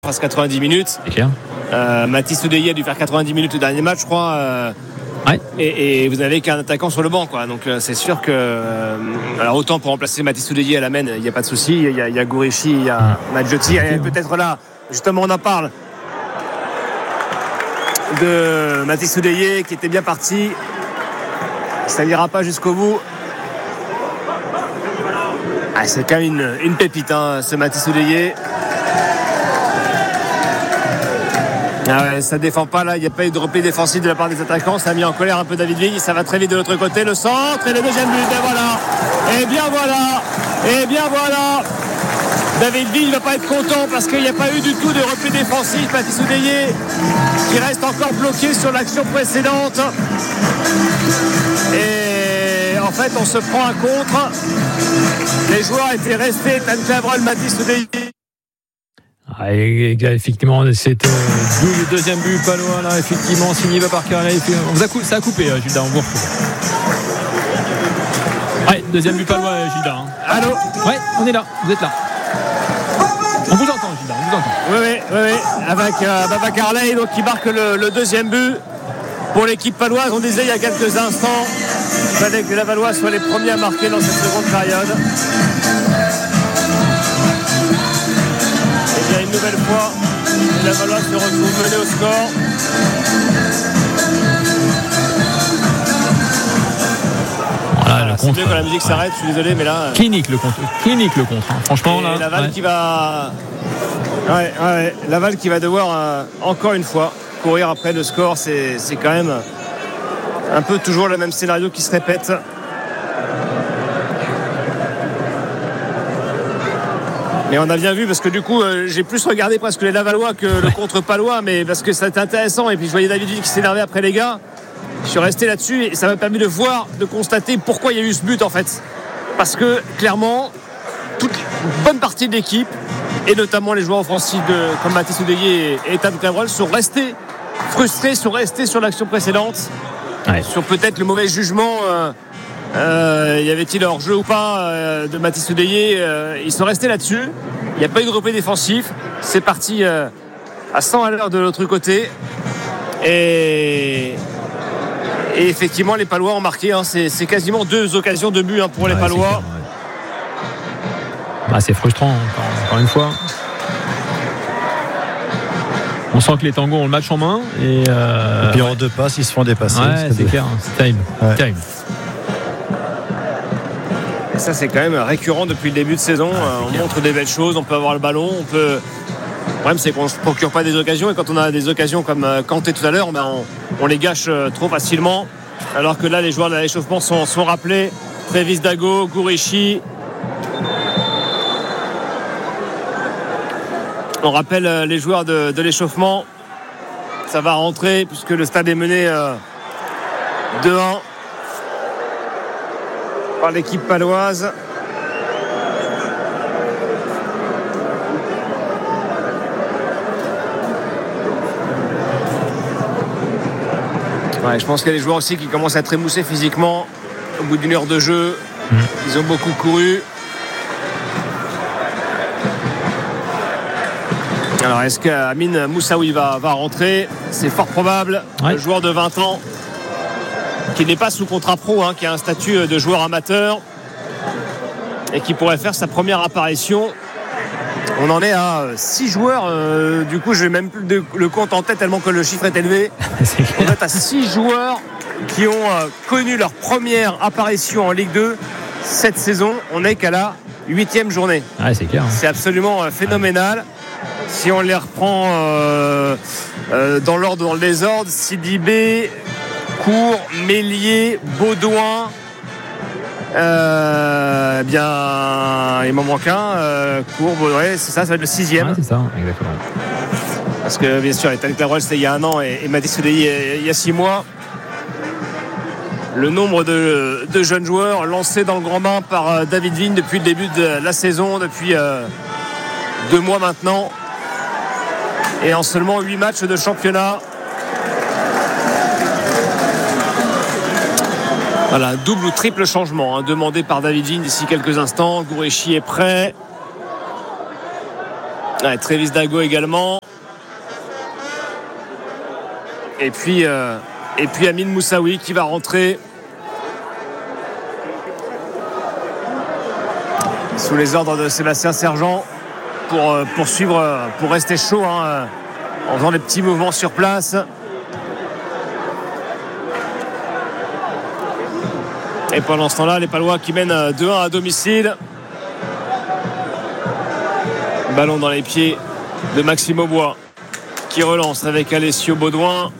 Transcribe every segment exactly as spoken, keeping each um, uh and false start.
fasse quatre-vingt-dix minutes. C'est clair. Euh, Mathis Oudéhie a dû faire quatre-vingt-dix minutes le dernier match, je crois. Euh, ouais. et, et vous n'avez qu'un attaquant sur le banc, quoi. Donc euh, c'est sûr que. Euh, alors autant pour remplacer Mathis Oudéhie à la main, il n'y a pas de souci. Il y a, il y a Gourechi, il y a Madjoti. Et peut-être là, justement, on en parle de Mathis Oudéhie qui était bien parti. Ça n'ira pas jusqu'au bout. Ah, c'est quand même une, une pépite, hein, ce Mathis Oudéhie. Ah ouais, ça défend pas là, il n'y a pas eu de repli défensif de la part des attaquants, ça a mis en colère un peu David Vignes, ça va très vite de l'autre côté, le centre et le deuxième but, et voilà, et bien voilà, et bien voilà. David Vignes ne va pas être content parce qu'il n'y a pas eu du tout de repli défensif. Mathis Oudéhie qui reste encore bloqué sur l'action précédente. Et en fait, on se prend un contre. Les joueurs étaient restés, Tan Clavreul, Mathis Oudéhie. Ah, effectivement, c'est euh, le deuxième but palois là, effectivement, signé par Carré. Ça a coupé, Gilda, on vous retrouve. Ouais, deuxième but palois, Gilda. Hein. Allô ? Ouais, on est là, vous êtes là. On vous entend, Gilda, on vous entend. Oui, oui, oui, oui. Avec euh, Baba Carley, donc qui marque le, le deuxième but pour l'équipe paloise. On disait il y a quelques instants qu'il fallait que la Valois soit les premiers à marquer dans cette seconde période. Et bien une nouvelle fois, la Valois se retrouve menée au score. Voilà, le c'est contre, mieux quand la musique ouais. s'arrête, je suis désolé, mais là. Clinique le contre, clinique le contre. Hein. Franchement, et là. Laval ouais. qui va. Ouais, ouais, Laval qui va devoir euh, encore une fois courir après le score. C'est, c'est quand même un peu toujours le même scénario qui se répète. Mais on a bien vu parce que du coup euh, j'ai plus regardé presque les Lavallois que le contre palois, mais parce que c'était intéressant. Et puis je voyais David Vignes qui s'énervait après les gars. Je suis resté là-dessus et ça m'a permis de voir, de constater pourquoi il y a eu ce but en fait. Parce que clairement, toute une bonne partie de l'équipe, et notamment les joueurs offensifs de, comme Mathis Oudéhie et Tan Clavreul, sont restés frustrés, sont restés sur l'action précédente, ouais. sur peut-être le mauvais jugement. Euh, euh, y avait-il hors-jeu ou pas euh, de Mathis Oudéhie euh, Ils sont restés là-dessus. Il n'y a pas eu de repli défensif. C'est parti euh, à cent à l'heure de l'autre côté. Et... Et effectivement, les Palois ont marqué. Hein. C'est, c'est quasiment deux occasions de but hein, pour les ouais, Palois. C'est, clair, ouais. bah, c'est frustrant, encore, encore une fois. On sent que les tangos ont le match en main. Et, euh, et puis en ouais. deux passes, ils se font dépasser. Ouais, c'est, c'est clair, c'est terrible. Ouais. terrible. Et ça, c'est quand même récurrent depuis le début de saison. Ouais, on clair. montre des belles choses, on peut avoir le ballon, on peut. Le problème, c'est qu'on ne se procure pas des occasions. Et quand on a des occasions comme Kanté tout à l'heure, ben on, on les gâche trop facilement. Alors que là, les joueurs de l'échauffement sont, sont rappelés. Travis Dago, Gourechi. On rappelle les joueurs de, de l'échauffement. Ça va rentrer puisque le stade est mené euh, deux un par l'équipe paloise. Ouais, je pense qu'il y a des joueurs aussi qui commencent à être émoussés physiquement au bout d'une heure de jeu. Mmh. Ils ont beaucoup couru. Alors, est-ce qu'Amine Moussaoui va, va rentrer ? C'est fort probable. Ouais. Le joueur de vingt ans qui n'est pas sous contrat pro, hein, qui a un statut de joueur amateur et qui pourrait faire sa première apparition. On en est à six joueurs. Euh, du coup, je n'ai même plus de, le compte en tête tellement que le chiffre est élevé. On est à six joueurs qui ont euh, connu leur première apparition en Ligue deux cette saison. On n'est qu'à la huitième journée. Ouais, c'est clair. Hein. C'est absolument euh, phénoménal. Ouais. Si on les reprend euh, euh, dans l'ordre, dans le désordre, Sidibé, Cour, Mélier, Baudouin. Euh, bien, il m'en manque un. Euh, Courbe, ouais, c'est ça, ça va être le sixième. Ouais, c'est ça, exactement. Parce que bien sûr, Tan Clavreul c'était il y a un an et, et Mathis Oudéhie il y a six mois. Le nombre de, de jeunes joueurs lancés dans le grand bain par euh, David Vignes depuis le début de la saison, depuis euh, deux mois maintenant, et en seulement huit matchs de championnat. Voilà, double ou triple changement hein, demandé par David Vignes d'ici quelques instants. Gourechi est prêt. Ouais, Trévis Dago également. Et puis, euh, et puis Amine Moussaoui qui va rentrer sous les ordres de Sébastien Sergent pour euh, poursuivre, euh, pour rester chaud hein, euh, en faisant des petits mouvements sur place. Et pendant ce temps-là, les Palois qui mènent deux un à domicile. Ballon dans les pieds de Maxime Aubois qui relance avec Alessio Baudouin.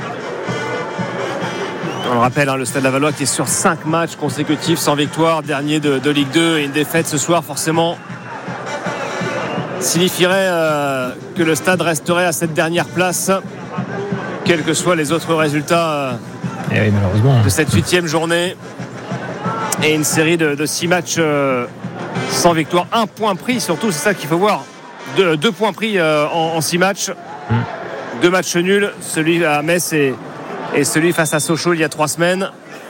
On le rappelle, hein, le Stade Lavallois qui est sur cinq matchs consécutifs sans victoire, dernier de, de Ligue deux, et une défaite ce soir forcément signifierait euh, que le Stade resterait à cette dernière place, quels que soient les autres résultats euh, et oui, malheureusement. de cette huitième journée. Et une série de, de six matchs euh, sans victoire, un point pris surtout, c'est ça qu'il faut voir. Deux, deux points pris euh, en, en six matchs, mmh. deux matchs nuls, celui à Metz et, et celui face à Sochaux il y a trois semaines.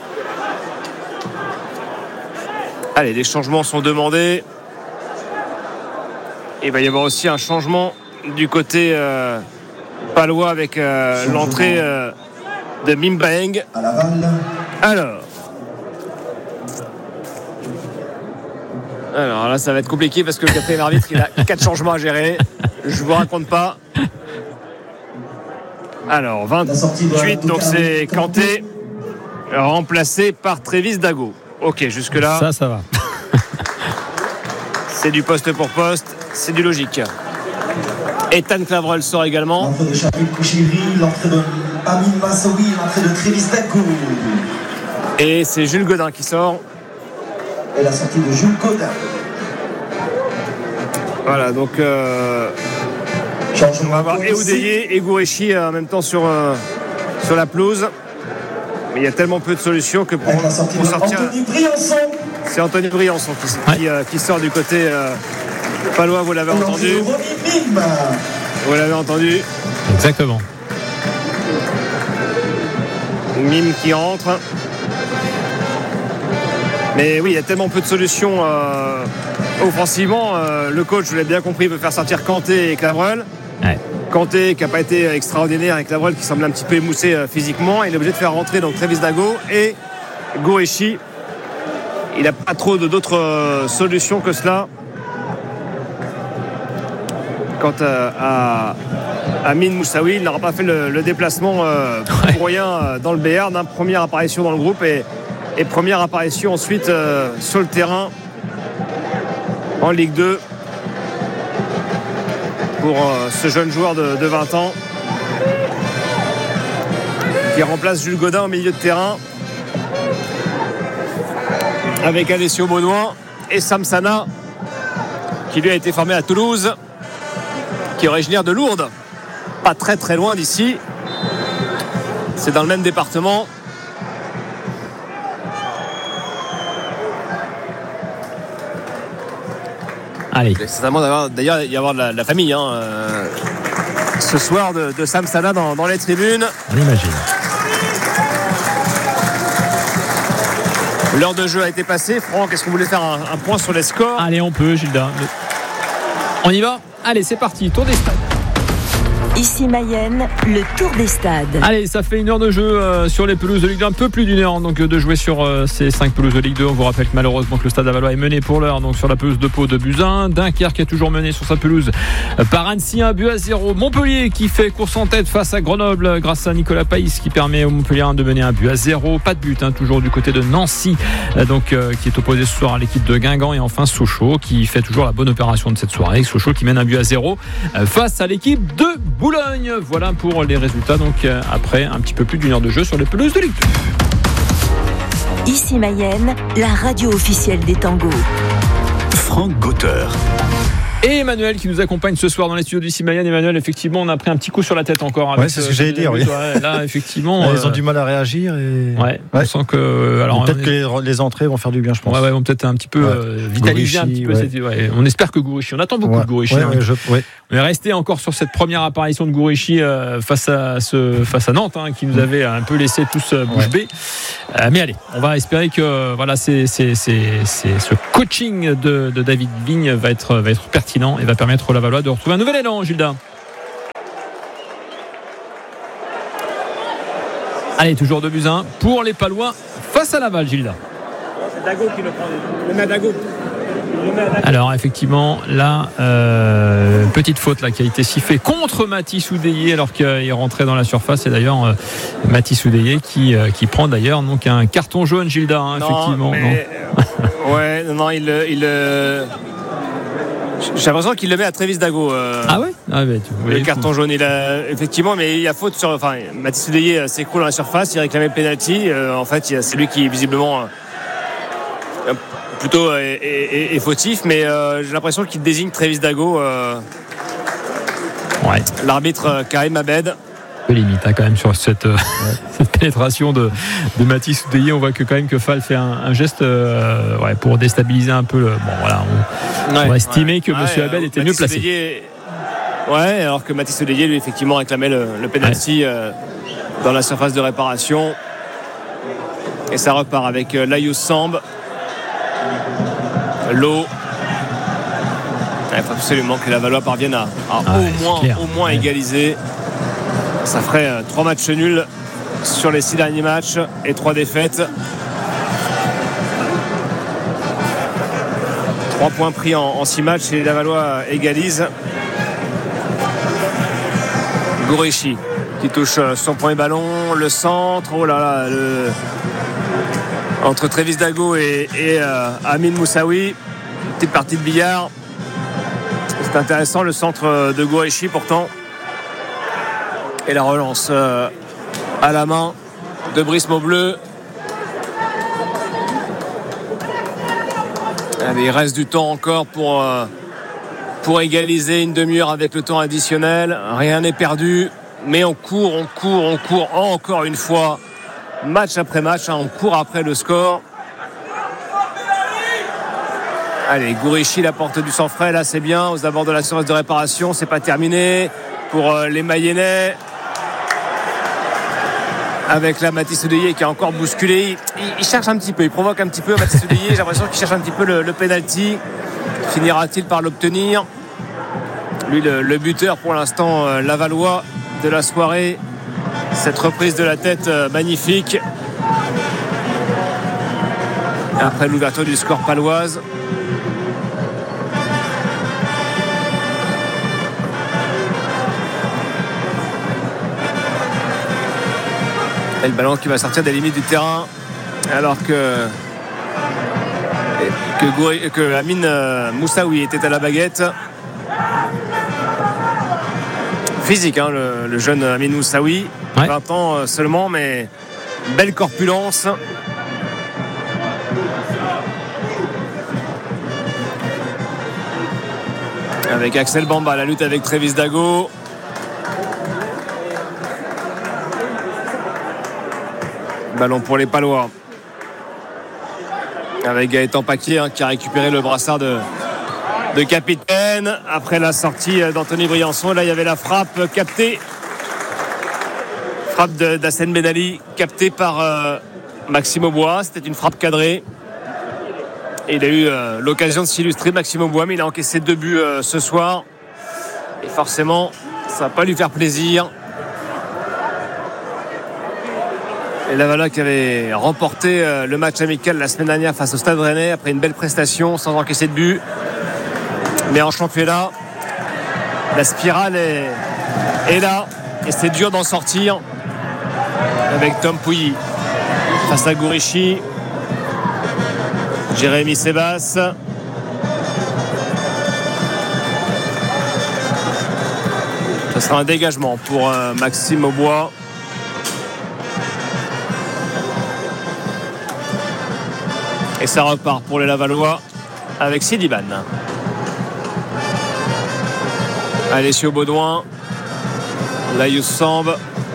Allez, les changements sont demandés. Il va y avoir aussi un changement du côté euh, palois avec euh, l'entrée euh, de Mimbaeng. Alors. Alors là, ça va être compliqué parce que le quatrième arbitre, il a quatre changements à gérer. Je vous raconte pas. Alors, vingt-huit, donc c'est Kanté, remplacé par Trévis Dago. Ok, jusque-là. Ça, ça va. C'est du poste pour poste, c'est du logique. Ethan Clavreul sort également. L'entrée de Chaput Kouchiri, l'entrée de Amine Moussaoui, l'entrée de Trévis Dago. Et c'est Jules Godin qui sort. Et la sortie de Jules Godin. Voilà, donc euh, on va avoir Eoudeye et Gourechi en même temps sur, euh, sur la pelouse. Mais il y a tellement peu de solutions que pour, Avec la sortie pour de sortir. Anthony Briançon. C'est Anthony Briançon qui, ouais. qui, euh, qui sort du côté euh, palois, vous l'avez entendu. Vous l'avez entendu. Exactement. Mime qui rentre. Mais oui, il y a tellement peu de solutions euh, offensivement. Euh, le coach, je l'ai bien compris, veut faire sortir Kanté et Clavreul. Ouais. Kanté qui n'a pas été extraordinaire et Clavreul qui semble un petit peu émoussé euh, physiquement. Il est obligé de faire rentrer donc Trévis Dago et Gourechi. Il n'a pas trop de, d'autres euh, solutions que cela. Quant à, à Amine Moussaoui, il n'aura pas fait le, le déplacement euh, ouais. pour rien euh, dans le B R. Hein, première apparition dans le groupe et Et première apparition ensuite euh, sur le terrain en Ligue deux pour euh, ce jeune joueur de, de vingt ans qui remplace Jules Godin au milieu de terrain avec Alessio Baudouin et Sam Sana qui lui a été formé à Toulouse, qui est originaire de Lourdes, pas très très loin d'ici, c'est dans le même département. Allez. C'est certainement d'avoir, d'ailleurs il y avoir de la, de la famille hein, euh, ce soir de, de Sam Sana dans, dans les tribunes. On imagine. L'heure de jeu a été passée. Franck, est-ce que vous voulez faire un, un point sur les scores? Allez, on peut, Gilda. On y va? Allez, c'est parti. Tour des stades. Ici Mayenne, le tour des stades. Allez, ça fait une heure de jeu euh, sur les pelouses de Ligue deux, un peu plus d'une heure donc de jouer sur euh, ces cinq pelouses de Ligue deux. On vous rappelle que malheureusement que le Stade Lavallois est mené pour l'heure donc sur la pelouse de Pau de Buzyn. Dunkerque est toujours mené sur sa pelouse euh, par Annecy, un but à zéro. Montpellier qui fait course en tête face à Grenoble grâce à Nicolas Païs qui permet au Montpellier de mener un but à zéro. Pas de but, hein, toujours du côté de Nancy euh, donc euh, qui est opposé ce soir à l'équipe de Guingamp. Et enfin Sochaux qui fait toujours la bonne opération de cette soirée. Sochaux qui mène un but à zéro euh, face à l'équipe de Boulogne. Voilà pour les résultats donc euh, après un petit peu plus d'une heure de jeu sur les pelouses de Ligue deux. Ici Mayenne, la radio officielle des tangos. Franck Gauteur. Et Emmanuel qui nous accompagne ce soir dans les studios d'ici Mayenne. Emmanuel, effectivement, on a pris un petit coup sur la tête encore. Avec ouais, c'est ce que j'allais dire. Oui. Ouais, là, effectivement, ouais, euh... ils ont du mal à réagir. Et... Ouais, ouais. On sent que. Alors, peut-être est... que les, les entrées vont faire du bien, je pense. Ouais, ouais, vont peut-être un petit peu ouais. euh, vitaliser Gourechi, un petit peu. Ouais. Cette... Ouais. On espère que Gourechi. On attend beaucoup ouais. de Gourechi. Ouais, hein. ouais, je... ouais. On est resté encore sur cette première apparition de Gourechi euh, face à ce face à Nantes, hein, qui nous avait un peu laissé tous euh, bouche bée. Ouais. Euh, mais allez, on va espérer que voilà, c'est, c'est, c'est, c'est ce coaching de, de David Vigne va être va être pertinent. pertinent et va permettre aux Lavallois de retrouver un nouvel élan, Gilda. Allez, toujours deux buts à un pour les Palois face à Laval, Gilda. C'est Dago qui le prend. Le met à Dago. Alors effectivement là euh, petite faute là qui a été sifflée contre Mathis Oudéier alors qu'il rentrait dans la surface, et d'ailleurs euh, Mathis Oudéier qui, euh, qui prend d'ailleurs donc un carton jaune, Gilda, hein, non, effectivement mais, non. ouais non, non il, il euh, j'ai l'impression qu'il le met à Travis Dago euh, ah ouais, ah ouais tu, le oui, carton jaune il a, effectivement, mais il y a faute sur, enfin Mathis Oudéier s'écroule dans la surface, il réclamait le penalty, euh, en fait c'est lui qui visiblement euh, plutôt est, est, est fautif, mais euh, j'ai l'impression qu'il désigne Travis Dago, euh, ouais. L'arbitre euh, Karim Abed. Un peu limite hein, quand même sur cette, euh, cette pénétration de, de Mathis Oudéier. On voit que quand même que Fall fait un, un geste euh, ouais, pour déstabiliser un peu le, bon voilà on, ouais, on va estimer ouais. que ouais, Monsieur Abed euh, était Mathis mieux placé Oudéier, ouais, alors que Mathis Oudéier lui effectivement réclamait le, le penalty ouais. euh, dans la surface de réparation, et ça repart avec euh, Layous Samb. L'eau. Il faut absolument que la Lavallois parvienne à, à ah, au, moins, au moins ouais. égaliser. Ça ferait euh, trois matchs nuls sur les six derniers matchs et trois défaites. Trois points pris en, en six matchs et les Lavallois égalisent. Gourichi qui touche son premier ballon, le centre. Oh là là, le... entre Travis Dago et, et euh, Amin Moussaoui, petite partie de billard. C'est intéressant le centre de Gourichi pourtant, et la relance euh, à la main de Brice Maubleu. Allez, il reste du temps encore pour, euh, pour égaliser, une demi-heure avec le temps additionnel. Rien n'est perdu, mais on court, on court, on court encore une fois. Match après match, hein, on court après le score. Allez, Gourichi, la porte du sang frais, là c'est bien, aux abords de la surface de réparation, c'est pas terminé pour euh, les Mayennais. Avec la Mathis Oudéier qui a encore bousculé, il, il cherche un petit peu, il provoque un petit peu Mathis Oudéier, j'ai l'impression qu'il cherche un petit peu le, le penalty. Finira-t-il par l'obtenir? Lui, le, le buteur pour l'instant, euh, Lavallois de la soirée. Cette reprise de la tête euh, magnifique. Après l'ouverture du score paloise. Et le ballon qui va sortir des limites du terrain, alors que que, Gouri, que Amin euh, Moussaoui était à la baguette. Physique, hein, le, le jeune Amin Moussaoui, ouais. vingt ans seulement, mais belle corpulence. Avec Axel Bamba, la lutte avec Travis Dago. Ballon pour les Palois. Avec Gaëtan Paquier hein, qui a récupéré le brassard de, de capitaine après la sortie d'Anthony Briançon. Là, il y avait la frappe captée. Frappe d'Hassen Ben Ali captée par euh, Maxime Aubois. C'était une frappe cadrée. Et il a eu euh, l'occasion de s'illustrer, Maxime Aubois, mais il a encaissé deux buts euh, ce soir. Et forcément, ça ne va pas lui faire plaisir. Et Lavallois qui avait remporté euh, le match amical la semaine dernière face au Stade Rennais après une belle prestation sans encaisser de but. Mais en championnat, la spirale est, est là et c'est dur d'en sortir avec Tom Pouilly face à Gourichi, Jérémy Sebas. Ce sera un dégagement pour euh, Maxime Aubois. Et ça repart pour les Lavallois avec Sidiban. Alessio Baudouin, Layous Samb.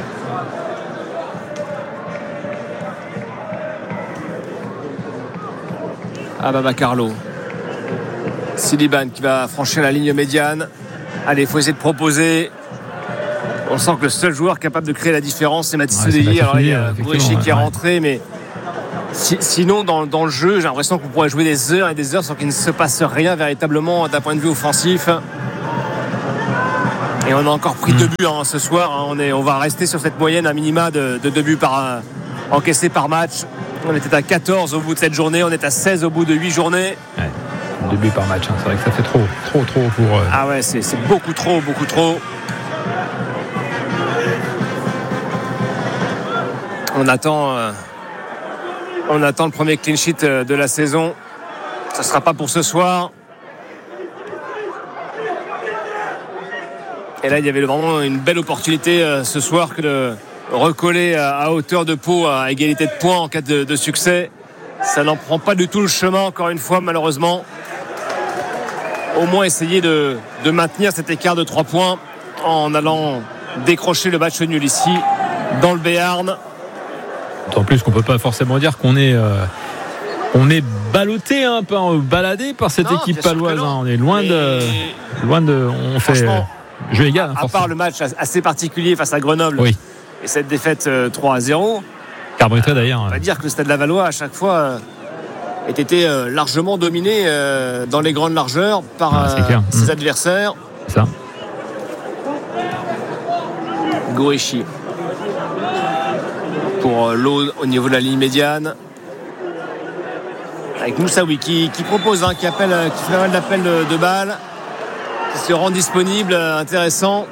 Ababa Carlo. Sidiban qui va franchir la ligne médiane. Allez, il faut essayer de proposer. On sent que le seul joueur capable de créer la différence, c'est Mathis Oudéier. Ouais, alors il y a Gourichi qui est rentré, mais Si, sinon, dans, dans le jeu, j'ai l'impression qu'on pourrait jouer des heures et des heures sans qu'il ne se passe rien véritablement d'un point de vue offensif. Et on a encore pris mmh. deux buts hein, ce soir. Hein. On, est, on va rester sur cette moyenne à minima de, de deux buts par, euh, encaissés par match. On était à quatorze au bout de cette journée. On est à seize au bout de huit journées. Ouais. Deux buts par match. Hein. C'est vrai que ça fait trop, trop, trop pour. Euh... Ah ouais, c'est, c'est beaucoup trop, beaucoup trop. On attend, euh, on attend le premier clean sheet de la saison. Ça ne sera pas pour ce soir. Et là, il y avait vraiment une belle opportunité euh, ce soir que de recoller à, à hauteur de Pau à égalité de points en cas de, de succès. Ça n'en prend pas du tout le chemin, encore une fois, malheureusement. Au moins essayer de, de maintenir cet écart de trois points en allant décrocher le match nul ici, dans le Béarn. En plus qu'on ne peut pas forcément dire qu'on est, euh, on est ballotté, un peu baladé par cette non, équipe paloise. Hein. On est loin Mais... de, loin de. On fait euh, jeu égal. À, à part le match assez particulier face à Grenoble oui. et cette défaite euh, trois à zéro. Carbonétré d'ailleurs. On va dire que le Stade Lavallois à chaque fois euh, ait été euh, largement dominé euh, dans les grandes largeurs par ah, euh, ses mmh. adversaires. C'est ça. Goreshi pour l'eau au niveau de la ligne médiane avec Moussaoui qui, qui propose hein, qui, appelle, qui fait pas mal d'appels de, de balles, qui se rend disponible, intéressant.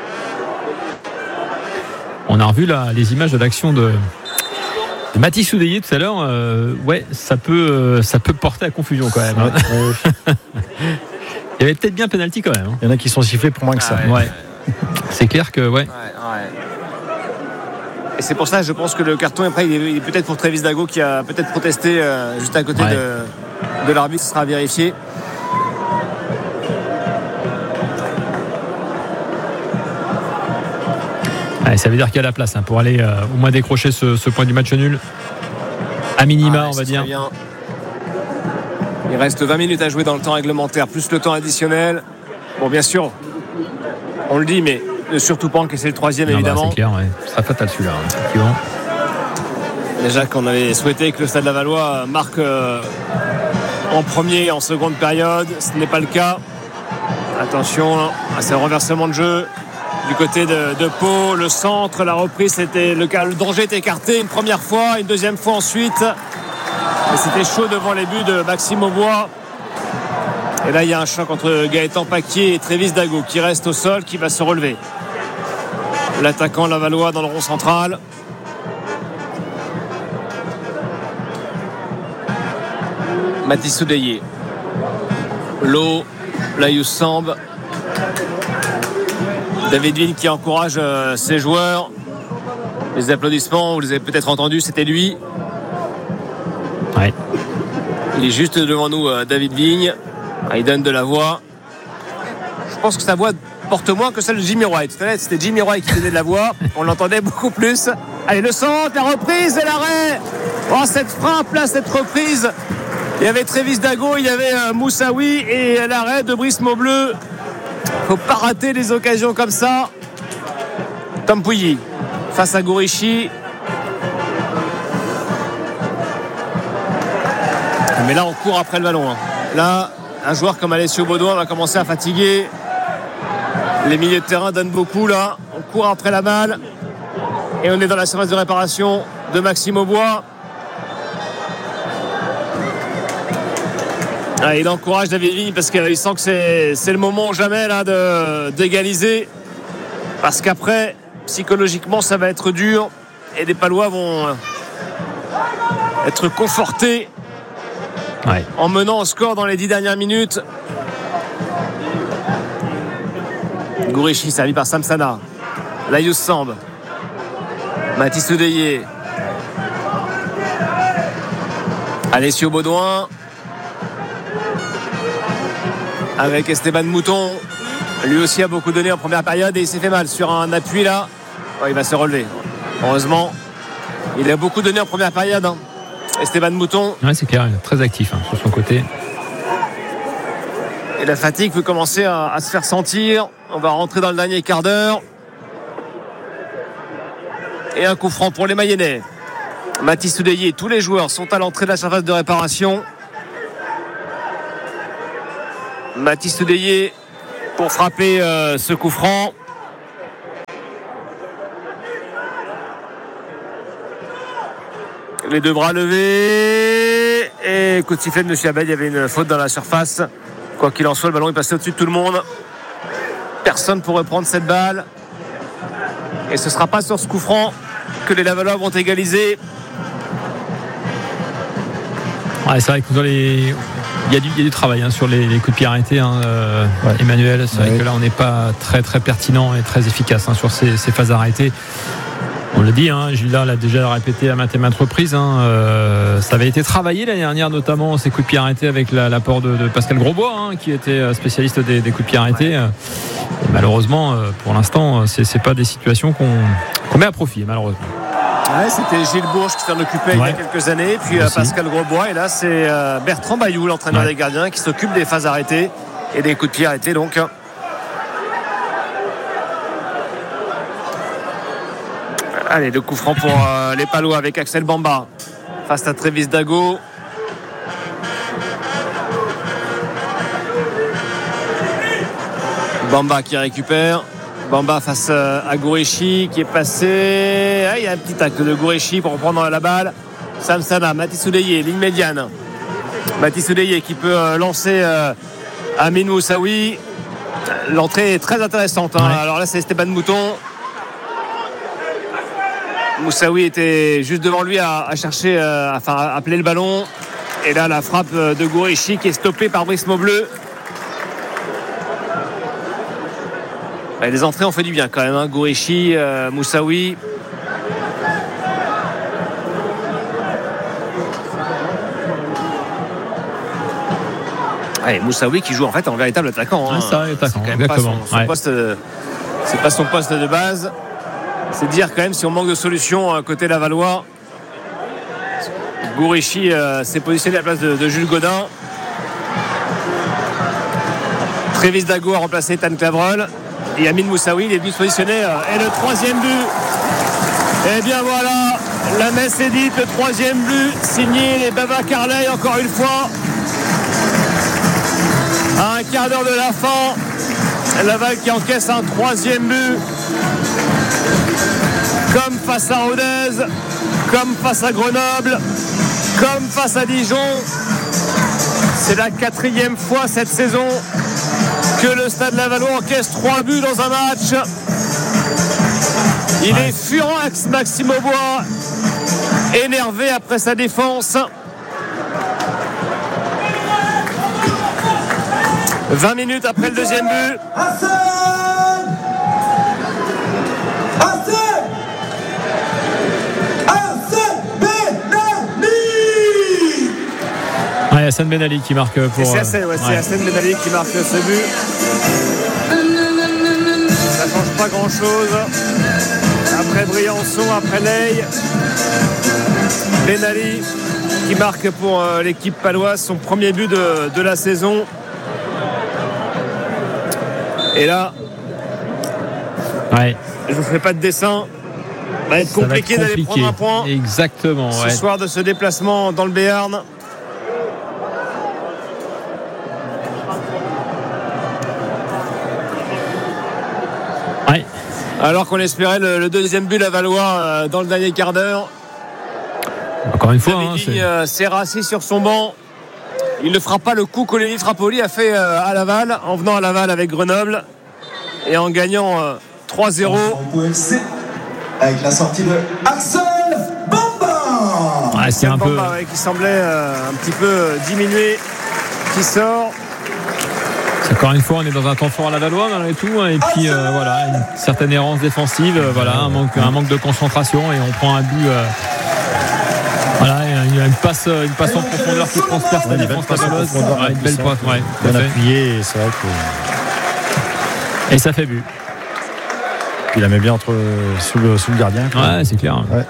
On a revu là, les images de l'action de, de Mathis Soudélier tout à l'heure. Euh, ouais, ça peut, euh, ça peut porter à confusion quand même. Hein. Il y avait peut-être bien penalty quand même. Hein. Il y en a qui sont sifflés pour moins que ah, ça. Ouais. Ouais. C'est clair que ouais. ouais, ouais. Et c'est pour ça, je pense que le carton après, il est, il est peut-être pour Travis Dago qui a peut-être protesté euh, juste à côté ouais. de, de l'arbitre. Ce sera vérifié. Ouais, ça veut dire qu'il y a la place hein, pour aller euh, au moins décrocher ce, ce point du match nul. À minima, ah, on va dire. Bien. Il reste vingt minutes à jouer dans le temps réglementaire, plus le temps additionnel. Bon, bien sûr, on le dit, mais ne surtout pas encaisser le troisième, non, évidemment. Bah, c'est clair, ouais. Ce sera fatal celui-là, effectivement. Déjà qu'on avait souhaité que le Stade Lavallois marque euh, en premier et en seconde période. Ce n'est pas le cas. Attention, à ce renversement de jeu du côté de, de Pau. Le centre, la reprise, c'était le, le danger est écarté une première fois, une deuxième fois ensuite. Et c'était chaud devant les buts de Maxime Aubois. Et là, il y a un choc entre Gaëtan Paquier et Travis Dago qui reste au sol, qui va se relever. L'attaquant lavallois dans le rond central. Mathis Soudélier. Lowe, Laïus Samb. David Vigne qui encourage euh, ses joueurs. Les applaudissements, vous les avez peut-être entendus, c'était lui. Ouais. Il est juste devant nous, euh, David Vigne. Il donne de la voix. Je pense que sa voix porte moins que celle de Jimmy Roy. Tout à l'heure, c'était Jimmy Roy qui donnait de la voix. On l'entendait beaucoup plus. Allez, le centre, la reprise et l'arrêt. Oh, cette frappe là, cette reprise. Il y avait Travis Dago, il y avait euh, Moussaoui et l'arrêt de Brice Maubleu. Faut pas rater les occasions comme ça. Tom Pouilly face à Goreshi. Mais là, on court après le ballon. Hein. Là, un joueur comme Alessio Baudouin va commencer à fatiguer. Les milieux de terrain donnent beaucoup là. On court après la balle. Et on est dans la surface de réparation de Maxime Aubois. Ah, il encourage David Vigne parce qu'il sent que c'est, c'est le moment jamais là, de, d'égaliser. Parce qu'après, psychologiquement, ça va être dur. Et les Palois vont être confortés. Ouais. En menant au score dans les dix dernières minutes. Goreshi servi par Samsana. Laïus Samb. Mathis Soudélier. Alessio Baudouin. Avec Esteban Mouton. Lui aussi a beaucoup donné en première période et il s'est fait mal sur un appui là. Oh, il va se relever. Heureusement. Il a beaucoup donné en première période. Hein. Esteban Mouton. Ouais, c'est clair, il est très actif hein, sur son côté. Et la fatigue peut commencer à, à se faire sentir. On va rentrer dans le dernier quart d'heure. Et un coup franc pour les Mayennais. Mathis Soudeyé, tous les joueurs sont à l'entrée de la surface de réparation. Mathis Soudeyé pour frapper euh, ce coup franc. Les deux bras levés. Et coup de sifflet de M. Abel, il y avait une faute dans la surface. Quoi qu'il en soit, le ballon est passé au-dessus de tout le monde. Personne pour reprendre cette balle. Et ce ne sera pas sur ce coup franc que les Lavallois vont égaliser. Ouais, c'est vrai que dans les... il, y a du, il y a du travail hein, sur les, les coups de pied arrêtés, hein, euh, ouais. Emmanuel. C'est ouais. vrai que là, on n'est pas très, très pertinent et très efficace hein, sur ces, ces phases arrêtées. On l'a dit, hein, Gilles l'a déjà répété à maintes et maintes reprises. Hein, euh, ça avait été travaillé l'année dernière, notamment ces coups de pied arrêtés avec la, l'apport de, de Pascal Grosbois, hein, qui était spécialiste des, des coups de pied arrêtés. Et malheureusement, pour l'instant, c'est, c'est pas des situations qu'on, qu'on met à profit, malheureusement. Ouais, c'était Gilles Bourges qui s'en occupait ouais. il y a quelques années, puis Aussi. Pascal Grosbois, et là c'est Bertrand Bayou, l'entraîneur ouais. des gardiens, qui s'occupe des phases arrêtées et des coups de pied arrêtés. Donc. Allez, le coup franc pour euh, les Palois avec Axel Bamba face à Trévis Dago. Bamba qui récupère. Bamba face euh, à Gourechi qui est passé. Ah, il y a un petit acte de Gourechi pour reprendre la balle. Samsana, Mathis Soudeyé, ligne médiane. Mathis Soudeyé qui peut euh, lancer euh, Amin Moussaoui. L'entrée est très intéressante. Hein. Ouais. Alors là, c'est Esteban Mouton. Moussaoui était juste devant lui à, à chercher, euh, enfin à appeler le ballon. Et là, la frappe de Gourechi qui est stoppée par Brice Maubleu. Et les entrées ont fait du bien quand même. Hein. Gourechi, euh, Moussaoui. Allez, Moussaoui qui joue en fait en véritable attaquant. Hein. Ah, ça, attaquant, c'est quand même exactement. Pas son, son ouais. poste, c'est pas son poste de base. C'est dire quand même si on manque de solutions côté Lavallois. Gourechi euh, s'est positionné à la place de, de Jules Godin. Trévis Dago a remplacé Tan Clavreul. Et Amin Moussaoui, il est venu se positionner. Euh, et le troisième but. Et bien voilà, la messe est dite. Le troisième but signé les Baba Carley encore une fois. À un quart d'heure de la fin, Laval qui encaisse un troisième but. Comme face à Rodez, comme face à Grenoble, comme face à Dijon. C'est la quatrième fois cette saison que le Stade Lavallois encaisse trois buts dans un match. Il ouais. est furax, Maxime Aubois, énervé après sa défense. vingt minutes après le deuxième but. Ouais, Hassan Ben Ali qui marque pour. C'est Hassan, ouais, ouais. Hassan Ben Ali qui marque ce but. Ça ne change pas grand chose. Après Briançon, après Ley, Ben Ali qui marque pour l'équipe paloise son premier but de, de la saison. Et là, ouais. je ne vous ferai pas de dessin. Ça va être compliqué, va être compliqué d'aller prendre un point. Exactement. Ce ouais. soir de ce déplacement dans le Béarn. Ouais. Alors qu'on espérait le, le deuxième but lavallois euh, dans le dernier quart d'heure. Encore une fois, hein, c'est... Euh, s'est rassis sur son banc. Il ne fera pas le coup qu'Olivier Frappoli a fait euh, à Laval, en venant à Laval avec Grenoble et en gagnant euh, trois zéro. Avec la sortie de Axel Bamba. Ouais, c'est un Bamba, peu... ouais, qui semblait euh, un petit peu euh, diminué, qui sort. Encore une fois, on est dans un temps fort à Lavallois malgré tout, hein, et puis euh, voilà, une certaine errance défensive, euh, voilà, un manque, un manque de concentration, et on prend un but. Euh, voilà, il y a une passe, une passe en profondeur qui transperce la défense lavalloise. Une belle passe, ouais, bien appuyé, et c'est vrai que. Et ça fait but. Il la met bien entre sous le, sous le gardien. Ouais, c'est clair. Ouais.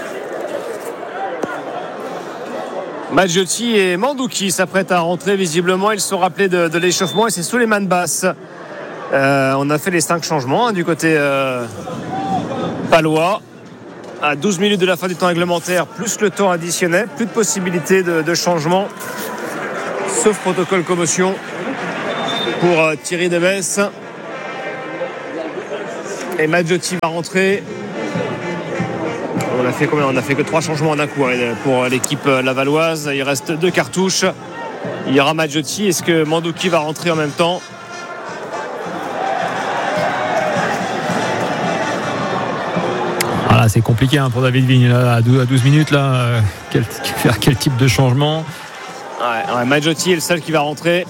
Maggiotti et Mandouki s'apprêtent à rentrer visiblement. Ils sont rappelés de, de l'échauffement et c'est Souleymane Basse. Euh, on a fait les cinq changements hein, du côté euh, palois. à douze minutes de la fin du temps réglementaire, plus le temps additionnel, plus de possibilités de, de changement, sauf protocole commotion pour euh, Thierry Debesse. Et Madjotti va rentrer. On a fait combien ? On a fait que trois changements en un coup hein, pour l'équipe lavalloise. Il reste deux cartouches. Il y aura Madjotti. Est-ce que Mandouki va rentrer en même temps ? Voilà, c'est compliqué hein, pour David Vigne là, à douze minutes là. Euh, quel, faire quel type de changement ? Ouais, ouais, Madjotti est le seul qui va rentrer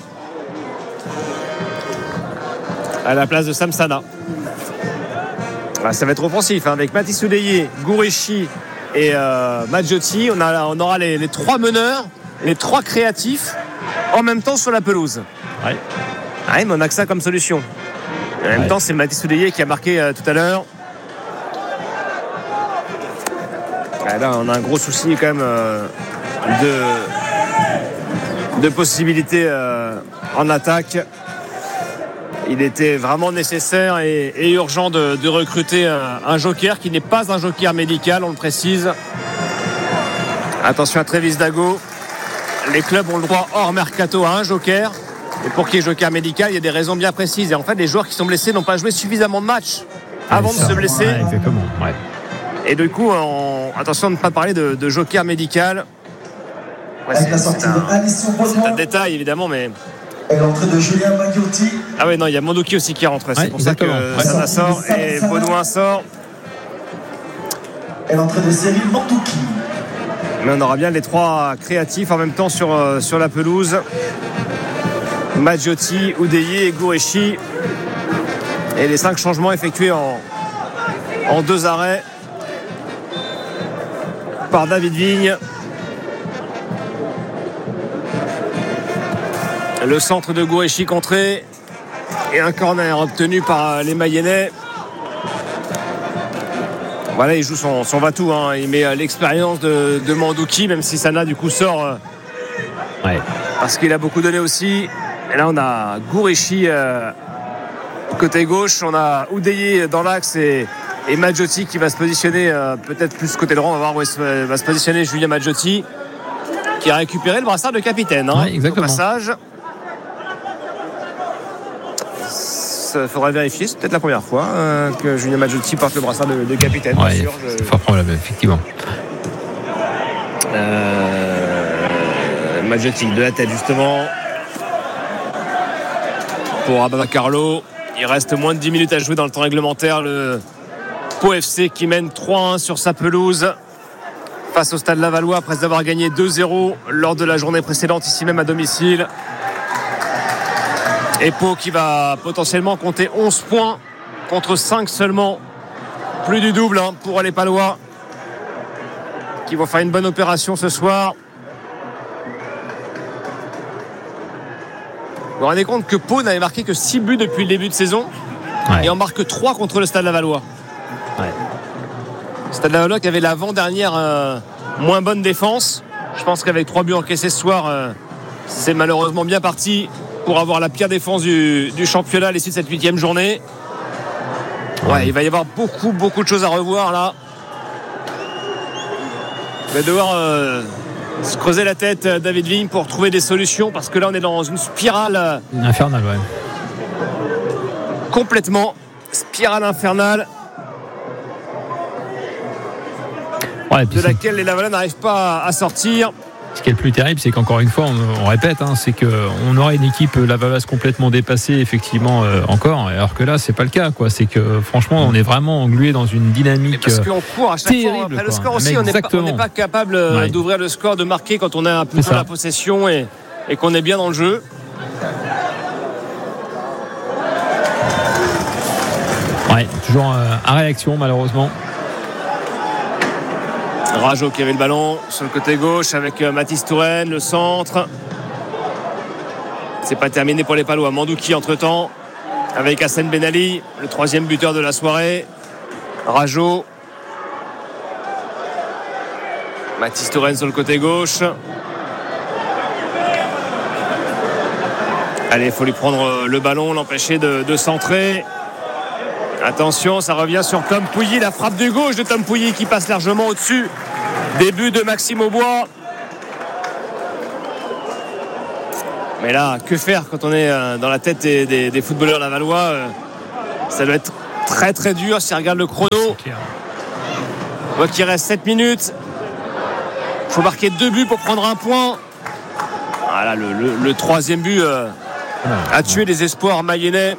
à la place de Samsana. Ah, ça va être offensif hein, avec Mathis Oudeye, Gourechi et euh, Madjotti. On, a, on aura les, les trois meneurs, les trois créatifs en même temps sur la pelouse. Ouais. Ouais, mais on a que ça comme solution. En même ouais. temps, c'est Mathis Oudeye qui a marqué euh, tout à l'heure. Ouais, là, on a un gros souci quand même euh, de, de possibilités euh, en attaque. Il était vraiment nécessaire et, et urgent de, de recruter un, un joker qui n'est pas un joker médical, on le précise. Attention à Travis Dago. Les clubs ont le droit hors mercato à un joker. Et pour qu'il y ait joker médical, il y a des raisons bien précises. Et en fait, les joueurs qui sont blessés n'ont pas joué suffisamment de matchs avant ouais, de se blesser. Ouais, exactement. Ouais. Et du coup, on... attention de ne pas parler de, de joker médical. Ouais, c'est, c'est, un... c'est un détail évidemment, mais. Et l'entrée de Julien Maggiotti. Ah ouais, non, il y a Mandouki aussi qui rentre. C'est ouais, pour exactement. ça que ouais. ça sort et Baudouin sort. Et l'entrée de Cyril Mandouki. Mais on aura bien les trois créatifs en même temps sur, euh, sur la pelouse. Madjotti, Oudeye et Gourechi. Et les cinq changements effectués en, en deux arrêts par David Vigne. Le centre de Gourechi contré et un corner obtenu par les Mayennais. Voilà, il joue son, son va-tout. Hein. Il met l'expérience de, de Mandouki, même si Sana du coup sort ouais. parce qu'il a beaucoup donné aussi. Et là, on a Gourechi euh, côté gauche. On a Oudeye dans l'axe et, et Madjotti qui va se positionner euh, peut-être plus côté droit. On va voir où il va se positionner Julien Madjotti qui a récupéré le brassard de capitaine. Hein, ouais, exactement. Au passage. Il faudra vérifier, c'est peut-être la première fois euh, que Julien Madjotti porte le brassard de, de capitaine. Ouais, sûr, c'est je... fort probable, effectivement. Euh... Madjotti de la tête justement pour Ababa Carlo. Il reste moins de dix minutes à jouer dans le temps réglementaire. Le Pau F C qui mène trois un sur sa pelouse face au Stade Lavallois après avoir gagné deux zéro lors de la journée précédente ici même à domicile. Et Pau qui va potentiellement compter onze points contre cinq seulement. Plus du double hein, pour les Palois qui vont faire une bonne opération ce soir. Vous vous rendez compte que Pau n'avait marqué que six buts depuis le début de saison ouais. et en marque trois contre le Stade Lavallois. Ouais. Stade Lavallois qui avait l'avant-dernière euh, moins bonne défense. Je pense qu'avec trois buts encaissés ce soir, euh, c'est malheureusement bien parti pour avoir la pire défense du, du championnat à l'issue de cette huitième journée. Ouais, il va y avoir beaucoup, beaucoup de choses à revoir là. Il va devoir euh, se creuser la tête David Vigne pour trouver des solutions parce que là on est dans une spirale euh, infernale, ouais. Complètement spirale infernale. Ouais, de laquelle les Lavallois n'arrivent pas à sortir. Ce qui est le plus terrible, c'est qu'encore une fois, on, on répète, hein, c'est qu'on aurait une équipe lavalloise complètement dépassée, effectivement, euh, encore, alors que là, c'est pas le cas, quoi. C'est que franchement, on est vraiment englué dans une dynamique parce qu'on court à chaque terrible, fois. Après quoi. le score aussi, Mais on n'est pas, on n'est pas capable ouais. d'ouvrir le score, de marquer quand on a un peu la possession et, et qu'on est bien dans le jeu. Ouais, toujours euh, à réaction, malheureusement. Rajo qui avait le ballon sur le côté gauche avec Mathis Touraine, le centre. C'est pas terminé pour les Palois. Mandouki entre-temps avec Hassan Benali, le troisième buteur de la soirée. Rajo. Mathis Touraine sur le côté gauche. Allez, il faut lui prendre le ballon, l'empêcher de, de centrer. Attention, ça revient sur Tom Pouilly, la frappe du gauche de Tom Pouilly qui passe largement au-dessus. Début de Maxime Aubois. Mais là, que faire quand on est dans la tête des, des, des footballeurs lavallois? Ça doit être très très dur si on regarde le chrono. On voit qu'il reste sept minutes. Il faut marquer deux buts pour prendre un point. Voilà, le, le, le troisième but euh, a tué les espoirs mayennais.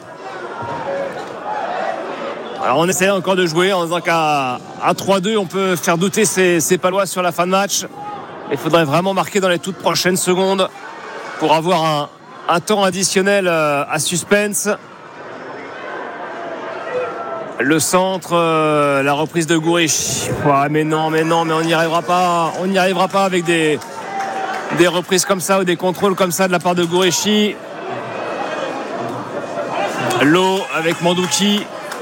Alors on essaie encore de jouer en disant qu'à à trois deux on peut faire douter ces, ces Palois sur la fin de match. Il faudrait vraiment marquer dans les toutes prochaines secondes pour avoir un, un temps additionnel euh, à suspense. Le centre, euh, la reprise de Gourichi. Ouais, mais non, mais non, mais on n'y arrivera pas. On n'y arrivera pas avec des, des reprises comme ça ou des contrôles comme ça de la part de Gourichi. L'eau avec Mandouki.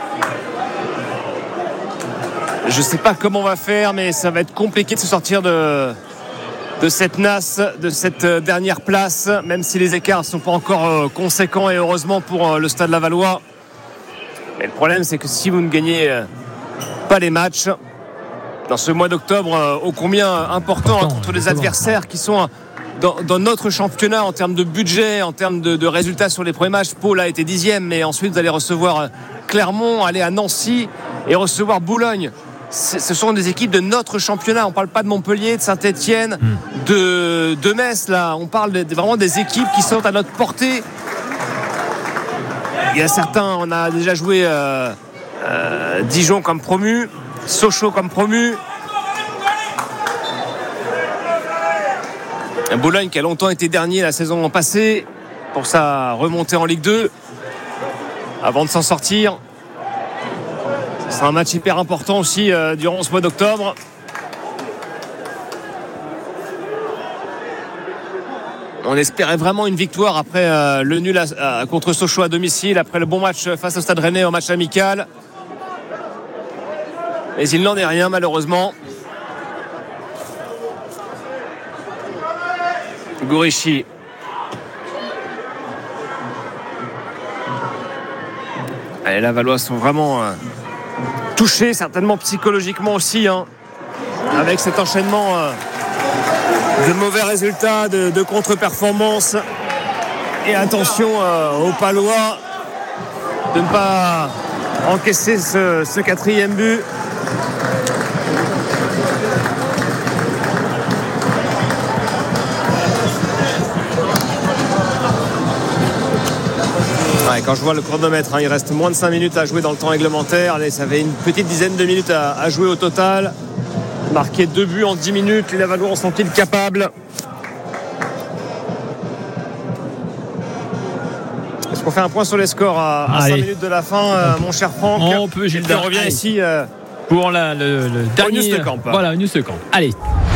Je ne sais pas comment on va faire, mais ça va être compliqué de se sortir de, de cette nasse, de cette dernière place, même si les écarts ne sont pas encore conséquents et heureusement pour le Stade Lavallois. Mais le problème, c'est que si vous ne gagnez pas les matchs dans ce mois d'octobre, ô combien important hein, contre les adversaires qui sont dans, dans notre championnat en termes de budget, en termes de, de résultats sur les premiers matchs. Pau a été dixième, mais ensuite vous allez recevoir Clermont, aller à Nancy et recevoir Boulogne. C'est, ce sont des équipes de notre championnat. On ne parle pas de Montpellier, de Saint-Etienne, mmh. de, de Metz. Là, on parle de, vraiment des équipes qui sont à notre portée. Il y a certains, on a déjà joué euh, euh, Dijon comme promu, Sochaux comme promu. Boulogne qui a longtemps été dernier la saison passée pour sa remontée en Ligue deux avant de s'en sortir. C'est un match hyper important aussi euh, durant ce mois d'octobre. On espérait vraiment une victoire après euh, le nul à, à, contre Sochaux à domicile, après le bon match face au Stade Rennais en match amical. Mais il n'en est rien malheureusement. Gourichi. Les Lavallois sont vraiment euh, touchés, certainement psychologiquement aussi, hein, avec cet enchaînement euh, de mauvais résultats, de, de contre-performances. Et attention euh, aux Palois de ne pas encaisser ce, ce quatrième but. Ouais, quand je vois le chronomètre, hein, il reste moins de cinq minutes à jouer dans le temps réglementaire. Allez, ça fait une petite dizaine de minutes à, à jouer au total. Marquer deux buts en dix minutes, les Lavallois en sont-ils capables? Est-ce qu'on fait un point sur les scores à, à cinq minutes de la fin, euh, mon cher Franck? On peut, Gilles. On revient ici euh, pour la, le, le dernier News de Camp. Voilà, News de Camp. Allez.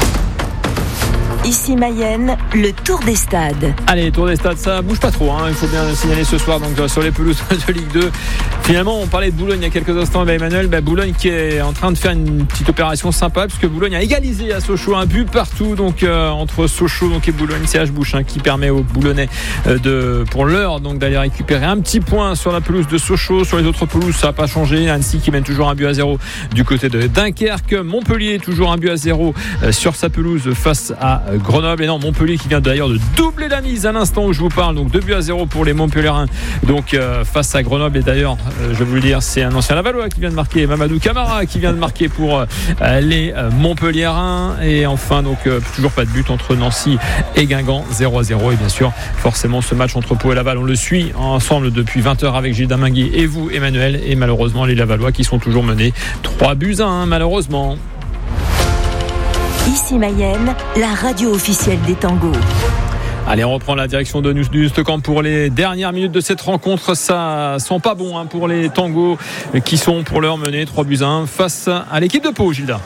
Ici Mayenne, le Tour des Stades. Allez, Tour des Stades, ça bouge pas trop, hein. Il faut bien le signaler ce soir donc, sur les pelouses de Ligue deux. Finalement, on parlait de Boulogne il y a quelques instants avec Emmanuel. Bah, Boulogne qui est en train de faire une petite opération sympa puisque Boulogne a égalisé à Sochaux un but partout donc, euh, entre Sochaux donc, et Boulogne. C H Bouchin qui permet aux Boulonnais euh, de, pour l'heure donc, d'aller récupérer un petit point sur la pelouse de Sochaux. Sur les autres pelouses, ça n'a pas changé. Annecy qui mène toujours un but à zéro du côté de Dunkerque. Montpellier toujours un but à zéro euh, sur sa pelouse face à euh, Grenoble. Et non, Montpellier qui vient d'ailleurs de doubler la mise à l'instant où je vous parle, donc deux buts à zéro pour les Montpelliérains donc euh, face à Grenoble. Et d'ailleurs euh, je vais vous le dire, c'est un ancien Lavallois qui vient de marquer, Mamadou Camara qui vient de marquer pour euh, les euh, Montpelliérains. Et enfin donc euh, toujours pas de but entre Nancy et Guingamp, zéro à zéro. Et bien sûr forcément ce match entre Pau et Laval on le suit ensemble depuis vingt heures avec Gilles Damingui et vous Emmanuel. Et malheureusement les Lavallois qui sont toujours menés trois buts à un malheureusement. Ici Mayenne, la radio officielle des tangos. Allez, on reprend la direction de News de Camp pour les dernières minutes de cette rencontre. Ça sent pas bon hein, pour les tangos qui sont pour l'heure menés trois buts à un face à l'équipe de Pau, Gilda.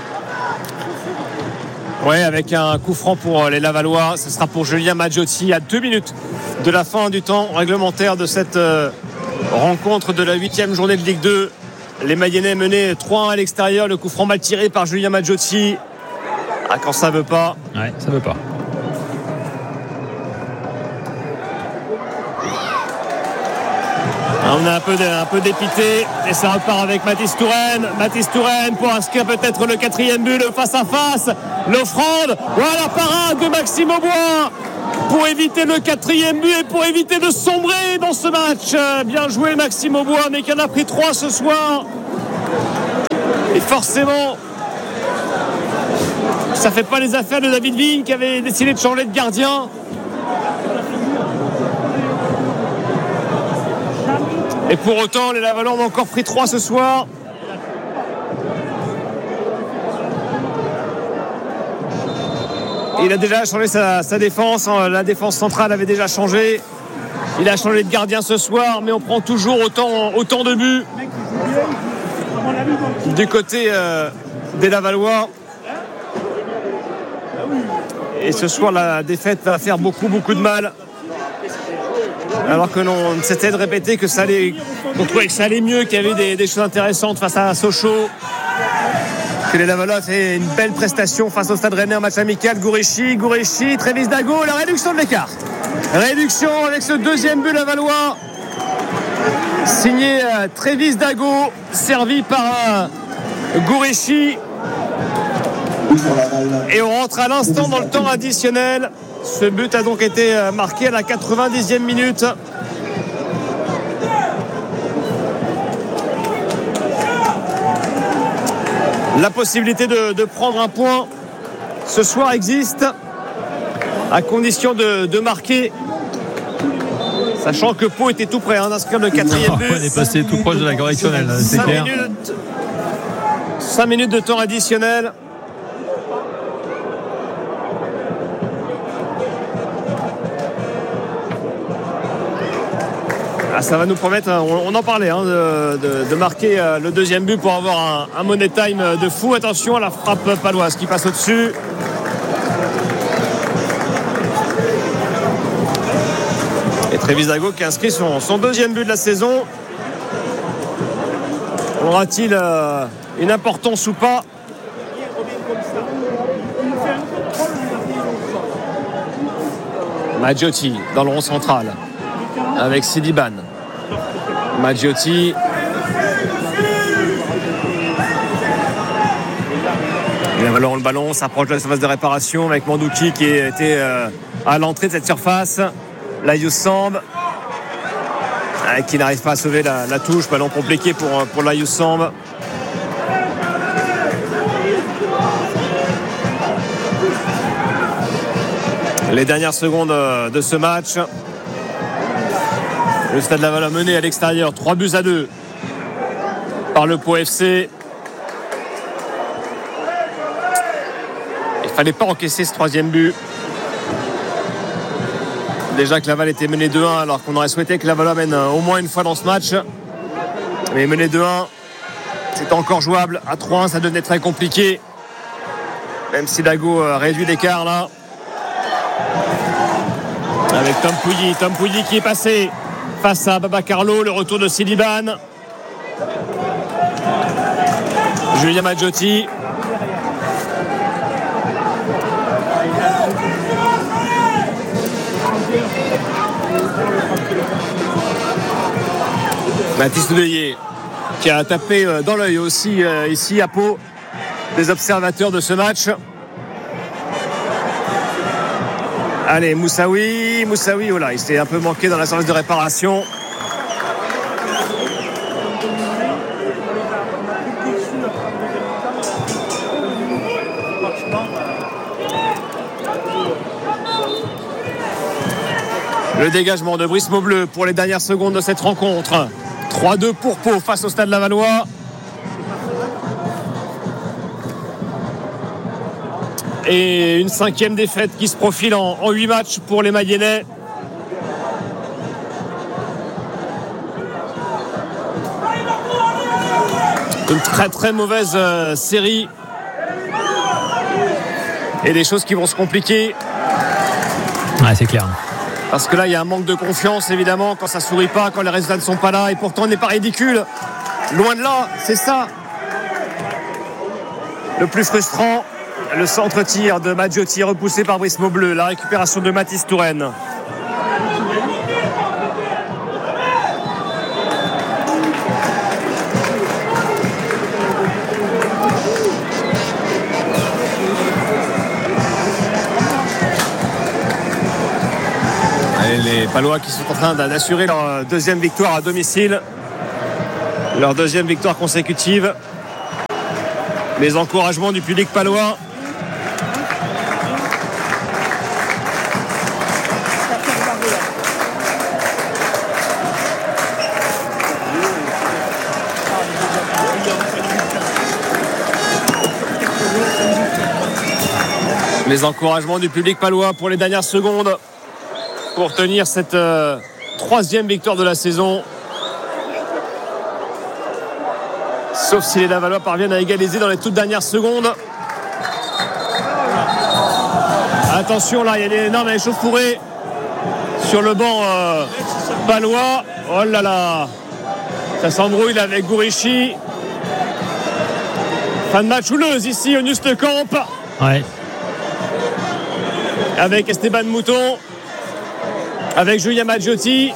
Ouais, avec un coup franc pour les Lavallois. Ce sera pour Julien Maggiotti à deux minutes de la fin du temps réglementaire de cette euh, rencontre de la huitième journée de Ligue deux. Les Mayennais menés trois à un à l'extérieur. Le coup franc mal tiré par Julien Maggiotti. Ah, quand ça veut pas. Ouais, ça veut pas. On est un peu, un peu dépité et ça repart avec Mathis Touraine. Mathis Touraine pour inscrire peut-être le quatrième but, le face à face, l'offrande. Voilà, parade de Maxime Aubois pour éviter le quatrième but et pour éviter de sombrer dans ce match. Bien joué Maxime Aubois, mais qui en a pris trois ce soir. Et forcément, ça fait pas les affaires de David Vigne qui avait décidé de changer de gardien. Et pour autant, les Lavallois ont encore pris trois ce soir. Il a déjà changé sa, sa défense. La défense centrale avait déjà changé. Il a changé de gardien ce soir, mais on prend toujours autant, autant de buts du côté euh, des Lavallois. Et ce soir, la défaite va faire beaucoup, beaucoup de mal. Alors que l'on s'était de répéter que ça allait, qu'on trouvait que ça allait mieux, qu'il y avait des, des choses intéressantes face à Sochaux, que les Lavallois fait une belle prestation face au Stade Rennais en match amical. Gourechi, Gourechi, Trévis Dago, la réduction de l'écart. Réduction avec ce deuxième but Lavallois, signé euh, Trévis Dago, servi par euh, Gourechi. Et on rentre à l'instant dans le temps additionnel. Ce but a donc été marqué à la quatre-vingt-dixième minute. La possibilité de, de prendre un point ce soir existe, à condition de, de marquer, sachant que Pau était tout prêt hein, d'inscrire le quatrième but. On est passé tout proche de la correctionnelle, c'est clair. Minutes, cinq minutes de temps additionnel. Ah, ça va nous promettre, on, on en parlait, hein, de, de, de marquer euh, le deuxième but pour avoir un, un money time de fou. Attention à la frappe paloise qui passe au-dessus. Et Trévis Dago qui a inscrit son, son deuxième but de la saison. Aura-t-il euh, une importance ou pas? Maggiotti dans le rond central avec Sidiban. Maggiotti. Il a le ballon, s'approche de la surface de réparation avec Mandouki qui était euh, à l'entrée de cette surface. Là, Youssamb euh, qui n'arrive pas à sauver la, la touche. Ballon compliqué pour, pour la Youssamb. Les dernières secondes de ce match. Le Stade Lavallois mené à l'extérieur, trois buts à deux par le Pau F C. Il ne fallait pas encaisser ce troisième but. Déjà que Laval était mené deux un, alors qu'on aurait souhaité que Lavallois mène au moins une fois dans ce match. Mais mené deux un, c'est encore jouable. À trois un, ça devenait très compliqué. Même si Dago réduit l'écart là. Avec Tom Pouilly, Tom Pouilly qui est passé face à Baba Carlo, le retour de Sidiban. Julien Maggiotti. Baptiste Deillet qui a tapé dans l'œil aussi euh, ici à Pau des observateurs de ce match. Allez, Moussaoui, Moussaoui, oh là, il s'est un peu manqué dans la surface de réparation. Le dégagement de Brice Maubleu pour les dernières secondes de cette rencontre. trois deux pour Pau face au Stade Lavallois. Et une cinquième défaite qui se profile en, en huit matchs pour les Mayennais. Une très très mauvaise euh, série. Et des choses qui vont se compliquer. Ouais, c'est clair. Parce que là, il y a un manque de confiance, évidemment, quand ça sourit pas, quand les résultats ne sont pas là. Et pourtant, on n'est pas ridicule. Loin de là, c'est ça. Le plus frustrant. Le centre-tir de Maggiotti repoussé par Brice Maubleu. La récupération de Mathis Touraine. Palois qui sont en train d'assurer leur deuxième victoire à domicile. Leur deuxième victoire consécutive. Les encouragements du public palois. Les encouragements du public palois pour les dernières secondes pour tenir cette euh, troisième victoire de la saison. Sauf si les Lavallois parviennent à égaliser dans les toutes dernières secondes. Attention là, il y a des énormes échauffourées sur le banc euh, palois. Oh là là, ça s'embrouille avec Gourichi. Fin de match houleuse ici au Nustecamp. Ouais. Avec Esteban Mouton, avec Julien Maggiotti.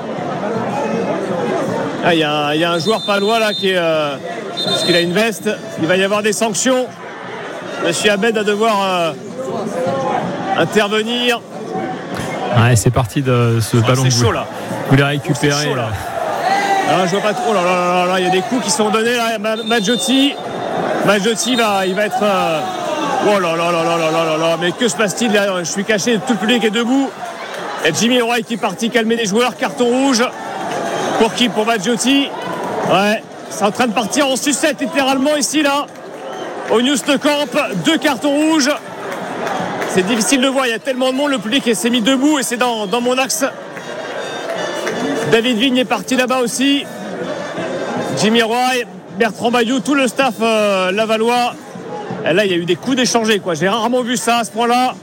Ah, il y, y a un joueur palois là qui est, euh, parce qu'il a une veste. Il va y avoir des sanctions. Monsieur Abed va devoir euh, intervenir. Ouais, c'est parti de ce ah, ballon. C'est chaud là. Vous voulez récupérer chaud, là. Alors, je vois pas trop. Là, là, là, là, il y a des coups qui sont donnés là. Maggiotti, Maggiotti va, il va être. Euh, Oh là là là là là là là là, mais que se passe-t-il derrière ? Je suis caché, tout le public est debout. Et Jimmy Roy qui est parti calmer les joueurs. Carton rouge. Pour qui ? Pour Maggiotti. Ouais, c'est en train de partir en sucette littéralement ici là. Au Nustecamp, deux cartons rouges. C'est difficile de voir, il y a tellement de monde, le public s'est mis debout et c'est dans, dans mon axe. David Vigne est parti là-bas aussi. Jimmy Roy, Bertrand Bayou, tout le staff euh, lavallois. Et là, il y a eu des coups d'échanger, quoi. J'ai rarement vu ça à ce point-là.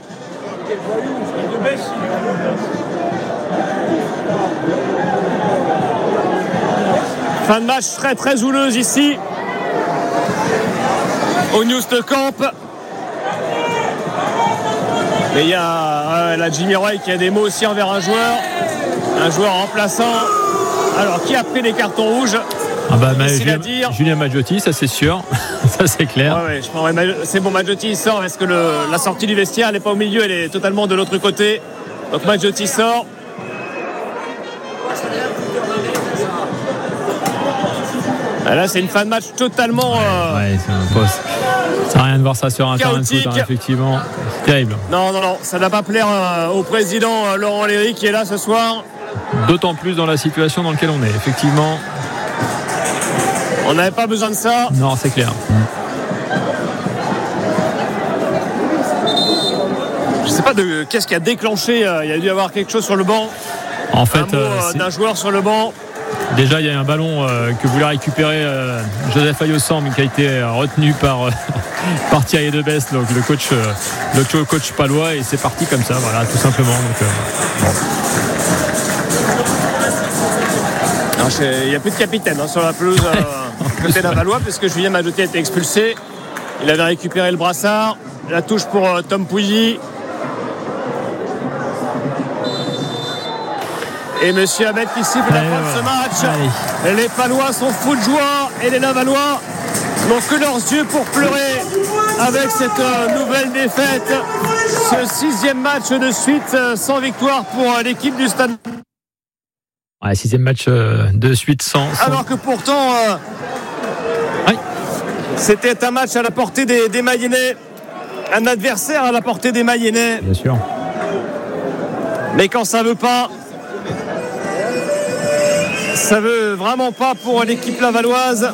Fin de match très très houleuse ici au Nustecamp. Mais il y a euh, la Jimmy Roy qui a des mots aussi envers un joueur, un joueur remplaçant. Alors qui a pris les cartons rouges? Ah bah, ma, Julien, Julien Maggiotti, ça c'est sûr, ça c'est clair. Ouais, ouais, je pense, ouais, c'est bon, Maggiotti il sort parce que le, la sortie du vestiaire elle n'est pas au milieu, elle est totalement de l'autre côté. Donc Maggiotti sort. Et là c'est une fin de match totalement. Euh, ouais, c'est un poste. Ça n'a rien de voir ça sur un terrain de foot, hein, effectivement. C'est terrible. Non, non, non, ça ne va pas plaire euh, au président euh, Laurent Léry qui est là ce soir. D'autant plus dans la situation dans laquelle on est, effectivement. On n'avait pas besoin de ça. Non, c'est clair. Je ne sais pas de qu'est-ce qui a déclenché. Euh, il y a dû y avoir quelque chose sur le banc. En fait, un mot euh, d'un joueur sur le banc. Déjà, il y a un ballon euh, que voulait récupérer euh, Joseph Ayosam, mais qui a été retenu par, euh, par Thierry Debest, donc le coach, euh, le coach palois, et c'est parti comme ça, voilà, tout simplement. Donc, euh, bon. Il n'y a plus de capitaine hein, sur la pelouse euh, côté lavallois, puisque Julien Maggiotti a été expulsé. Il avait récupéré le brassard. La touche pour euh, Tom Pouilly. Et Monsieur Abed qui siffle la fin de ce match. Allez. Les Palois sont fous de joie et les Lavallois n'ont que leurs yeux pour pleurer avec cette euh, nouvelle défaite. Ce sixième match de suite euh, sans victoire pour euh, l'équipe du Stade. Ouais, sixième match euh, de suite sans, sans... Alors que pourtant euh, oui. c'était un match à la portée des, des Mayennais, un adversaire à la portée des Mayennais. Bien sûr. Mais quand ça veut pas, ça veut vraiment pas pour l'équipe lavalloise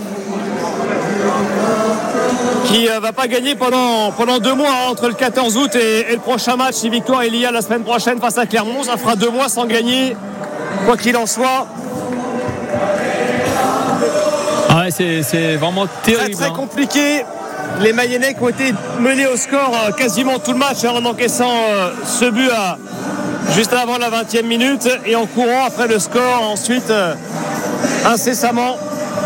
qui euh, va pas gagner pendant, pendant deux mois hein, entre le quatorze août et, et le prochain match. Si victoire il y a la semaine prochaine face à Clermont, ça fera deux mois sans gagner. Quoi qu'il en soit. Ah ouais, c'est, c'est vraiment terrible. Très très hein. compliqué. Les Mayennais qui ont été menés au score euh, quasiment tout le match hein, en encaissant euh, ce but à, juste avant la vingtième minute et en courant après le score ensuite euh, incessamment.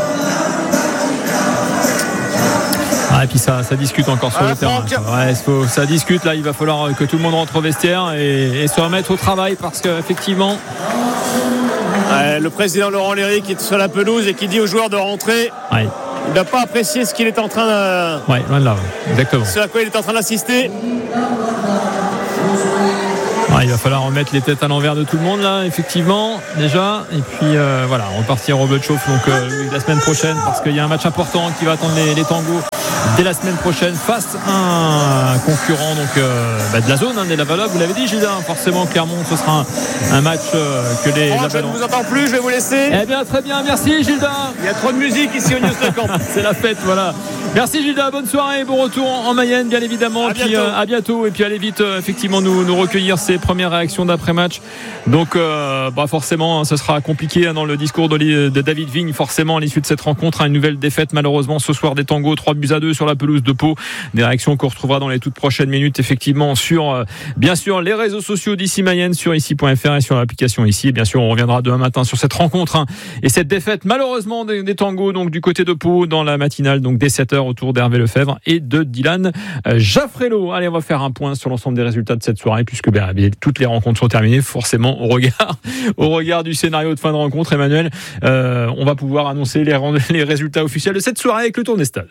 Ah, et puis ça, ça discute encore sur ah, le terrain. Ouais, faut, ça discute là, il va falloir que tout le monde rentre au vestiaire et, et se remettre au travail parce qu'effectivement. Ouais, le président Laurent Léry qui est sur la pelouse et qui dit aux joueurs de rentrer. Ouais. Il n'a pas apprécié ce qu'il est en train de. Ouais, loin de là, exactement. Ce à quoi il est en train d'assister. Ouais, Ah, il va falloir remettre les têtes à l'envers de tout le monde là, effectivement, déjà. Et puis euh, voilà, on repartir au Robert Chauffe donc euh, la semaine prochaine, parce qu'il y a un match important qui va attendre les, les tangos dès la semaine prochaine face à un concurrent donc euh, bah, de la zone, hein, des Lavallois. Vous l'avez dit, Gilles, hein, forcément Clermont, ce sera un, un match euh, que les oh, je ne vous entends plus, je vais vous laisser. Eh bien, très bien, merci Gilda. Il y a trop de musique ici au News de Camp. C'est la fête, voilà. Merci Gilda, bonne soirée, bon retour en Mayenne, bien évidemment. À puis bientôt. Euh, à bientôt. Et puis allez vite, euh, effectivement, nous, nous recueillir ces premières réactions d'après-match. Donc, euh, bah forcément, ce sera compliqué hein, dans le discours de, de David Vigne. Forcément, à l'issue de cette rencontre, hein, une nouvelle défaite malheureusement ce soir des Tangos, trois buts à deux sur la pelouse de Pau. Des réactions qu'on retrouvera dans les toutes prochaines minutes, effectivement, sur euh, bien sûr les réseaux sociaux d'Ici Mayenne, sur ici point f r et sur l'application Ici. Et bien sûr, on reviendra demain matin sur cette rencontre hein, et cette défaite malheureusement des, des Tangos donc du côté de Pau dans la matinale, donc dès sept heures autour d'Hervé Lefebvre et de Dylan euh, Jaffrello. Allez, on va faire un point sur l'ensemble des résultats de cette soirée, puisque ben, toutes les rencontres sont terminées, forcément au regard, au regard du scénario de fin de rencontre. Emmanuel, euh, on va pouvoir annoncer les, les résultats officiels de cette soirée avec le tour des stades.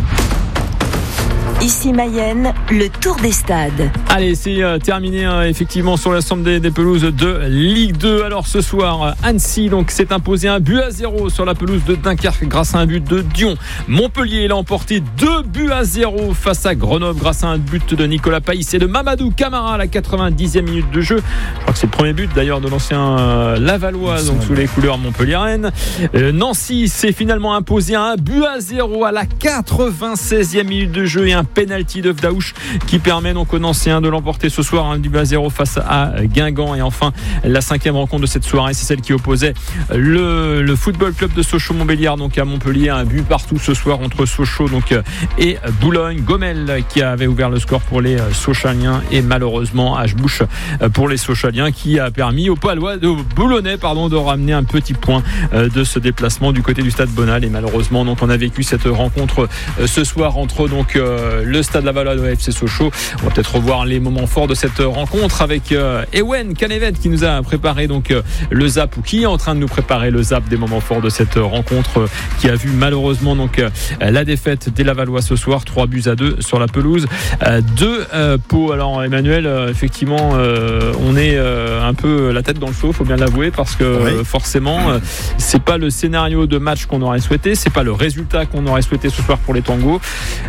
Ici Mayenne, le tour des stades. Allez, c'est euh, terminé hein, effectivement sur l'ensemble des, des pelouses de Ligue deux. Alors ce soir, Annecy donc s'est imposé un but à zéro sur la pelouse de Dunkerque grâce à un but de Dion. Montpellier l'a emporté deux buts à zéro face à Grenoble grâce à un but de Nicolas Païs et de Mamadou Camara à la quatre-vingt-dixième minute de jeu. Je crois que c'est le premier but d'ailleurs de l'ancien euh, Lavallois donc sous les couleurs montpelliéraines. Euh, Nancy s'est finalement imposé un but à zéro à la quatre-vingt-seizième minute de jeu et un penalty de Vdaouch qui permet donc aux Nancéens de l'emporter ce soir, un but à zéro face à Guingamp. Et enfin la cinquième rencontre de cette soirée, c'est celle qui opposait le, le football club de Sochaux-Montbéliard donc à Montpellier. Un but partout ce soir entre Sochaux donc et Boulogne. Gomel qui avait ouvert le score pour les Sochaliens et malheureusement H-Bouche pour les Sochaliens, qui a permis aux Palois, aux Boulonnais pardon, de ramener un petit point de ce déplacement du côté du stade Bonal. Et malheureusement donc on a vécu cette rencontre ce soir entre donc le stade Lavallois de F C Sochaux. On va peut-être revoir les moments forts de cette rencontre avec euh, Ewen Canevet qui nous a préparé donc euh, le zap, ou qui est en train de nous préparer le zap des moments forts de cette rencontre euh, qui a vu malheureusement donc euh, la défaite des Lavallois ce soir, trois buts à deux sur la pelouse euh, de euh, Pau. Alors Emmanuel, euh, effectivement euh, on est euh, un peu la tête dans le seau, faut bien l'avouer, parce que oui. euh, forcément euh, c'est pas le scénario de match qu'on aurait souhaité, c'est pas le résultat qu'on aurait souhaité ce soir pour les Tangos.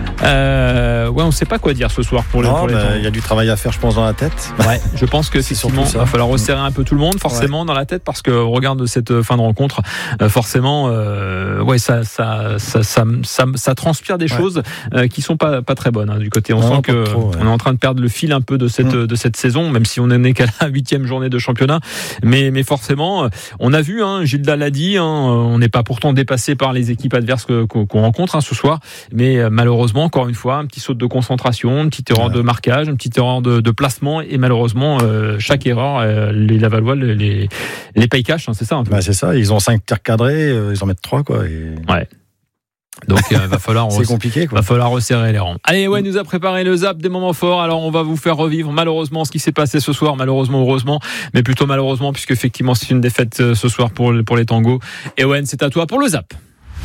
Euh, ouais, on ne sait pas quoi dire ce soir pour les, non, pour les bah, Tangos. Il y a du travail à faire, je pense, dans la tête. Ouais, je pense que effectivement, il va falloir resserrer un peu tout le monde, forcément, ouais. dans la tête, parce que au regard de cette fin de rencontre, euh, forcément, euh, ouais, ça, ça, ça, ça, ça, ça transpire des ouais. choses euh, qui sont pas, pas très bonnes hein, du côté. On non, sent que trop, ouais. on est en train de perdre le fil un peu de cette, mmh. de cette saison, même si on n'est qu'à la huitième journée de championnat. Mais, mais forcément, on a vu, hein, Gilda l'a dit, hein, on n'est pas pourtant dépassé par les équipes adverses que, qu'on, qu'on rencontre hein, ce soir, mais euh, malheureusement, encore une fois, un petit saut de concentration, une petite erreur ouais. de marquage, une petite erreur de, de placement, et malheureusement euh, chaque erreur euh, les Lavallois les, les, les paye cash, hein, c'est ça bah, c'est ça, ils ont cinq tirs cadrés, euh, ils en mettent trois quoi et... ouais. Donc il euh, va falloir c'est compliqué quoi. Va falloir resserrer les rangs. Allez, ouais, nous a préparé le zap des moments forts. Alors on va vous faire revivre malheureusement ce qui s'est passé ce soir, malheureusement heureusement, mais plutôt malheureusement puisque effectivement c'est une défaite euh, ce soir pour pour les Tangos. Et Owen, c'est à toi pour le zap.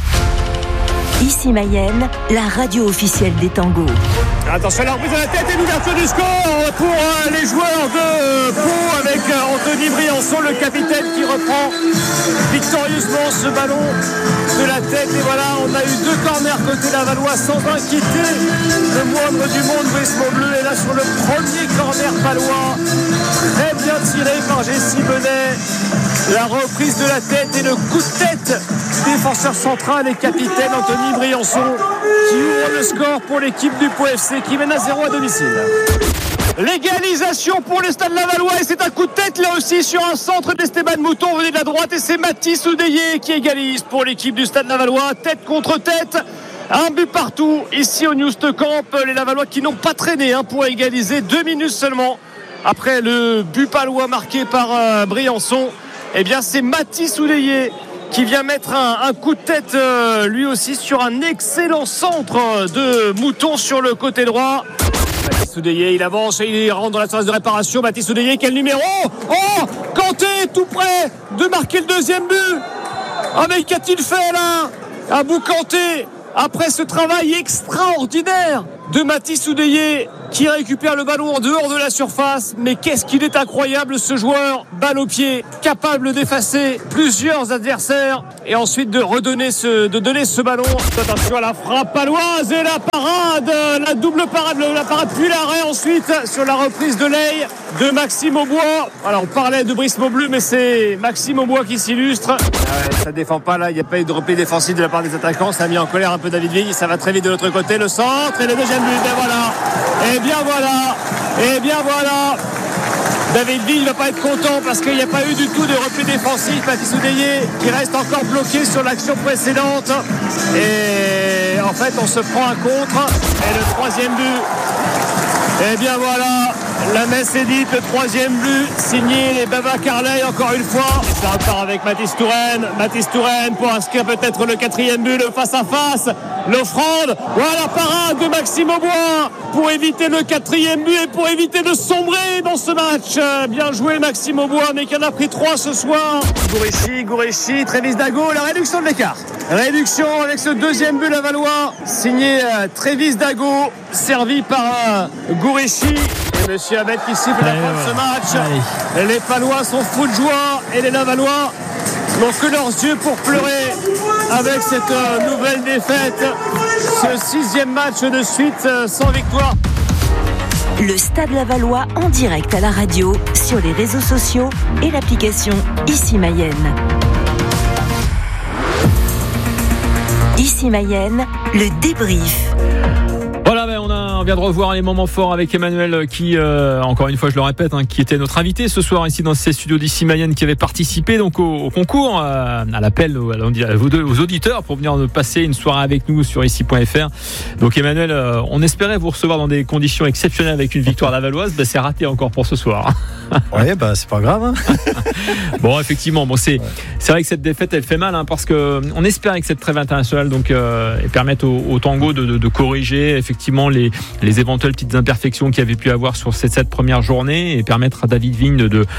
Ici Mayenne, la radio officielle des Tangos. Attention à la reprise de la tête et l'ouverture du score pour euh, les joueurs de euh, Pau avec euh, Anthony Briançon, le capitaine, qui reprend victorieusement ce ballon de la tête. Et voilà, on a eu deux corners côté Lavallois sans inquiéter le moindre du monde. Brisement Bleu est là sur le premier corner palois, très bien tiré par Jessie Benet. La reprise de la tête et le coup de tête du défenseur central et capitaine Anthony Briançon qui ouvre le score pour l'équipe du Pau F C qui mène à zéro à domicile. L'égalisation pour le stade Lavallois et c'est un coup de tête là aussi sur un centre d'Esteban Mouton venu de la droite et c'est Mathis Oudéier qui égalise pour l'équipe du stade Lavallois, tête contre tête. Un but partout ici au News de Camp. Les Lavallois qui n'ont pas traîné hein, pour égaliser, deux minutes seulement après le but palois marqué par euh, Briançon. Eh bien c'est Mathis Oudéier qui vient mettre un, un coup de tête euh, lui aussi sur un excellent centre de Mouton sur le côté droit. Mathis Oudéier, il avance et il rentre dans la surface de réparation. Mathis Oudéier, quel numéro? Oh, Kanté tout près de marquer le deuxième but. Ah mais qu'a-t-il fait là? Abou Kanté, après ce travail extraordinaire de Mathis Oudéier, qui récupère le ballon en dehors de la surface. Mais qu'est-ce qu'il est incroyable ce joueur, balle au pied, capable d'effacer plusieurs adversaires et ensuite de redonner ce, de donner ce ballon. Attention à la frappe paloise et la parade, la double parade, la parade puis l'arrêt ensuite sur la reprise de Ley de Maxime Aubois. Alors on parlait de Brice Maubleu, mais c'est Maxime Aubois qui s'illustre. Ah ouais, ça défend pas là, il n'y a pas eu de repli défensif de la part des attaquants, ça a mis en colère un peu David Vigne, ça va très vite de l'autre côté, le centre et le deuxième but, et voilà, et bien voilà, et bien voilà. David Vigne ne va pas être content parce qu'il n'y a pas eu du tout de repli défensif. Mathis Oudéier qui reste encore bloqué sur l'action précédente. Et en fait, on se prend un contre. Et le troisième but, et bien voilà, la messe est dite, le troisième but signé les Baba Carley encore une fois. Et ça repart avec Mathis Touraine. Mathis Touraine pour inscrire peut-être le quatrième but, le face-à-face, l'offrande. Voilà, parade de Maxime Aubois pour éviter le quatrième but et pour éviter de sombrer dans ce match. Bien joué Maxime Aubois, mais qui en a pris trois ce soir. Gourechi, Gourechi, Trévis Dago, la réduction de l'écart. Réduction avec ce deuxième but lavallois, signé euh, Trévis Dago, servi par euh, Gourechi. Et Monsieur Abed qui siffle la fin de ce match. Allez. Les Palois sont fous de joie et les Lavallois n'ont que leurs yeux pour pleurer avec cette euh, nouvelle défaite. Ce sixième match de suite euh, sans victoire. Le Stade Lavallois en direct à la radio, sur les réseaux sociaux et l'application Ici Mayenne. Ici Mayenne, le débrief. Voilà, ben on, a, on vient de revoir les moments forts avec Emmanuel qui, euh, encore une fois je le répète, hein, qui était notre invité ce soir ici dans ces studios d'Ici Mayenne, qui avait participé donc au, au concours, euh, à l'appel aux, aux auditeurs pour venir passer une soirée avec nous sur ici point f r. Donc Emmanuel, euh, on espérait vous recevoir dans des conditions exceptionnelles avec une victoire lavalloise, ben c'est raté encore pour ce soir. Ouais, bah c'est pas grave. Hein. Bon, effectivement, bon, c'est, ouais. c'est vrai que cette défaite elle fait mal hein, parce que on espérait que cette trêve internationale donc euh, permette au, au tango de, de, de corriger effectivement les, les éventuelles petites imperfections qu'il y avait pu avoir sur ces sept premières journées et permettre à David Vigne de, de,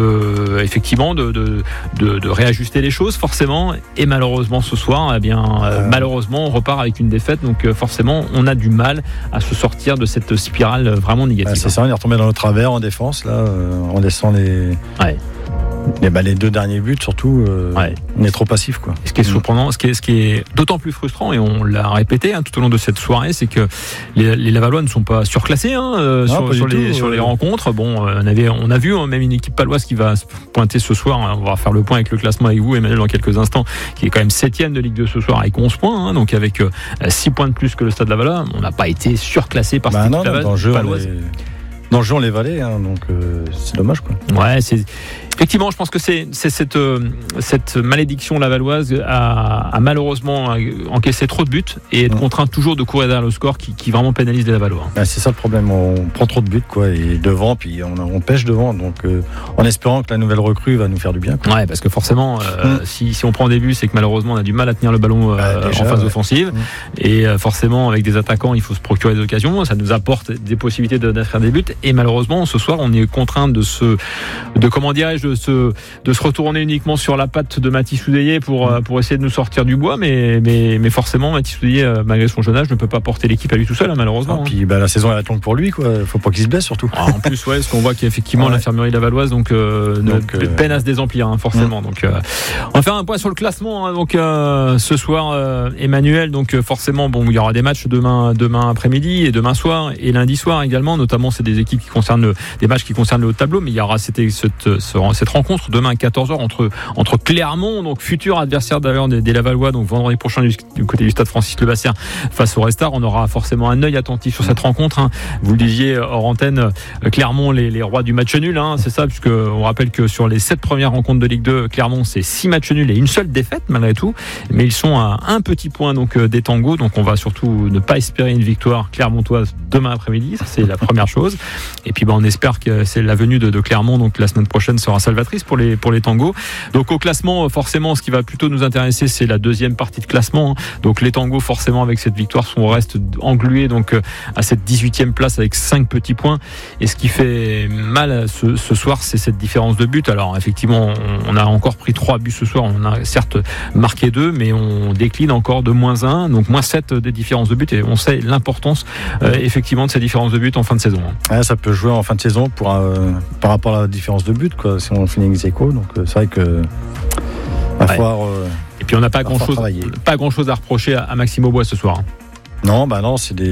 de effectivement de, de, de, de réajuster les choses forcément. Et malheureusement ce soir, eh bien euh, malheureusement on repart avec une défaite, donc euh, forcément on a du mal à se sortir de cette spirale vraiment négative. Ah, c'est ça, on est retombé dans le travers en défense là. Euh... en laissant les, ouais. les, bah, les deux derniers buts surtout, euh, ouais. on est trop passif quoi. Ce qui est surprenant, ce qui est, ce qui est d'autant plus frustrant, et on l'a répété hein, tout au long de cette soirée, c'est que les, les Lavallois ne sont pas surclassés hein, euh, non, sur, sur, les, tout, sur euh... les rencontres. Bon, on, avait, on a vu hein, même une équipe paloise qui va se pointer ce soir, hein, on va faire le point avec le classement avec vous Emmanuel dans quelques instants, qui est quand même septième de Ligue deux ce soir avec onze points, hein, donc avec euh, six points de plus que le Stade Lavallois. On n'a pas été surclassé par bah cette équipe paloise. paloise. Dans le jeu, on les valait, hein, donc euh, c'est dommage, quoi. Ouais, c'est effectivement, je pense que c'est, c'est cette, euh, cette malédiction lavalloise a, a malheureusement encaissé trop de buts et être mmh. contraint toujours de courir derrière le score qui, qui vraiment pénalise les Lavallois. Ouais, c'est ça le problème, on prend trop de buts, quoi, et devant, puis on, on pêche devant, donc euh, en espérant que la nouvelle recrue va nous faire du bien, quoi. Ouais, parce que forcément, euh, mmh. si, si on prend des buts, c'est que malheureusement on a du mal à tenir le ballon euh, ouais, déjà, en phase ouais. offensive, mmh. et euh, forcément avec des attaquants, il faut se procurer des occasions, ça nous apporte des possibilités de, d'inscrire des buts, et malheureusement ce soir on est contraint de se, de comment dirais-je, de se, de se retourner uniquement sur la patte de Mathis Oudéier pour, pour essayer de nous sortir du bois, mais, mais, mais forcément Mathis Oudéier, malgré son jeune âge, ne peut pas porter l'équipe à lui tout seul, hein, malheureusement. Ah, puis bah, la saison est longue pour lui, quoi. Faut pas qu'il se blesse surtout. Ah, en plus, ouais, parce qu'on voit qu'effectivement ouais. l'infirmerie lavalloise donc, euh, donc euh... peine à se désemplir, hein, forcément. Mmh. Donc, euh, on va faire un point sur le classement. Hein, donc euh, ce soir, euh, Emmanuel, donc euh, forcément, bon, il y aura des matchs demain, demain après-midi et demain soir et lundi soir également. Notamment, c'est des équipes qui concernent le, des matchs qui concernent le haut de tableau, mais il y aura cette, cette, cette rencontre demain à quatorze heures entre entre Clermont, donc futur adversaire d'ailleurs des, des Lavallois, donc vendredi prochain du, du côté du stade Francis Levasseur face au Red Star. On aura forcément un œil attentif sur cette rencontre. Hein. Vous le disiez hors antenne, Clermont, les, les rois du match nul, hein, c'est ça, puisque on rappelle que sur les sept premières rencontres de Ligue deux, Clermont c'est six matchs nuls et une seule défaite malgré tout, mais ils sont à un petit point donc des tangos, donc on va surtout ne pas espérer une victoire clermontoise demain après-midi, ça c'est la première chose. Et puis bah, on espère que c'est la venue de, de Clermont, donc la semaine prochaine sera salvatrice pour les, pour les tangos. Donc au classement, forcément, ce qui va plutôt nous intéresser, c'est la deuxième partie de classement. Donc les tangos, forcément, avec cette victoire, sont restent englués donc à cette dix-huitième place avec cinq petits points. Et ce qui fait mal ce, ce soir, c'est cette différence de but. Alors effectivement, on a encore pris trois buts ce soir. On a certes marqué deux, mais on décline encore de moins un, donc moins sept des différences de but. Et on sait l'importance euh, effectivement de ces différences de but en fin de saison. Ouais, ça peut jouer en fin de saison pour, euh, par rapport à la différence de but, quoi, si on finit ex-aequo. Donc euh, c'est vrai que va ouais. falloir. Euh, Et puis on n'a pas grand chose, pas grand chose à reprocher à, à Maxime Aubois ce soir. Non, bah non, c'est des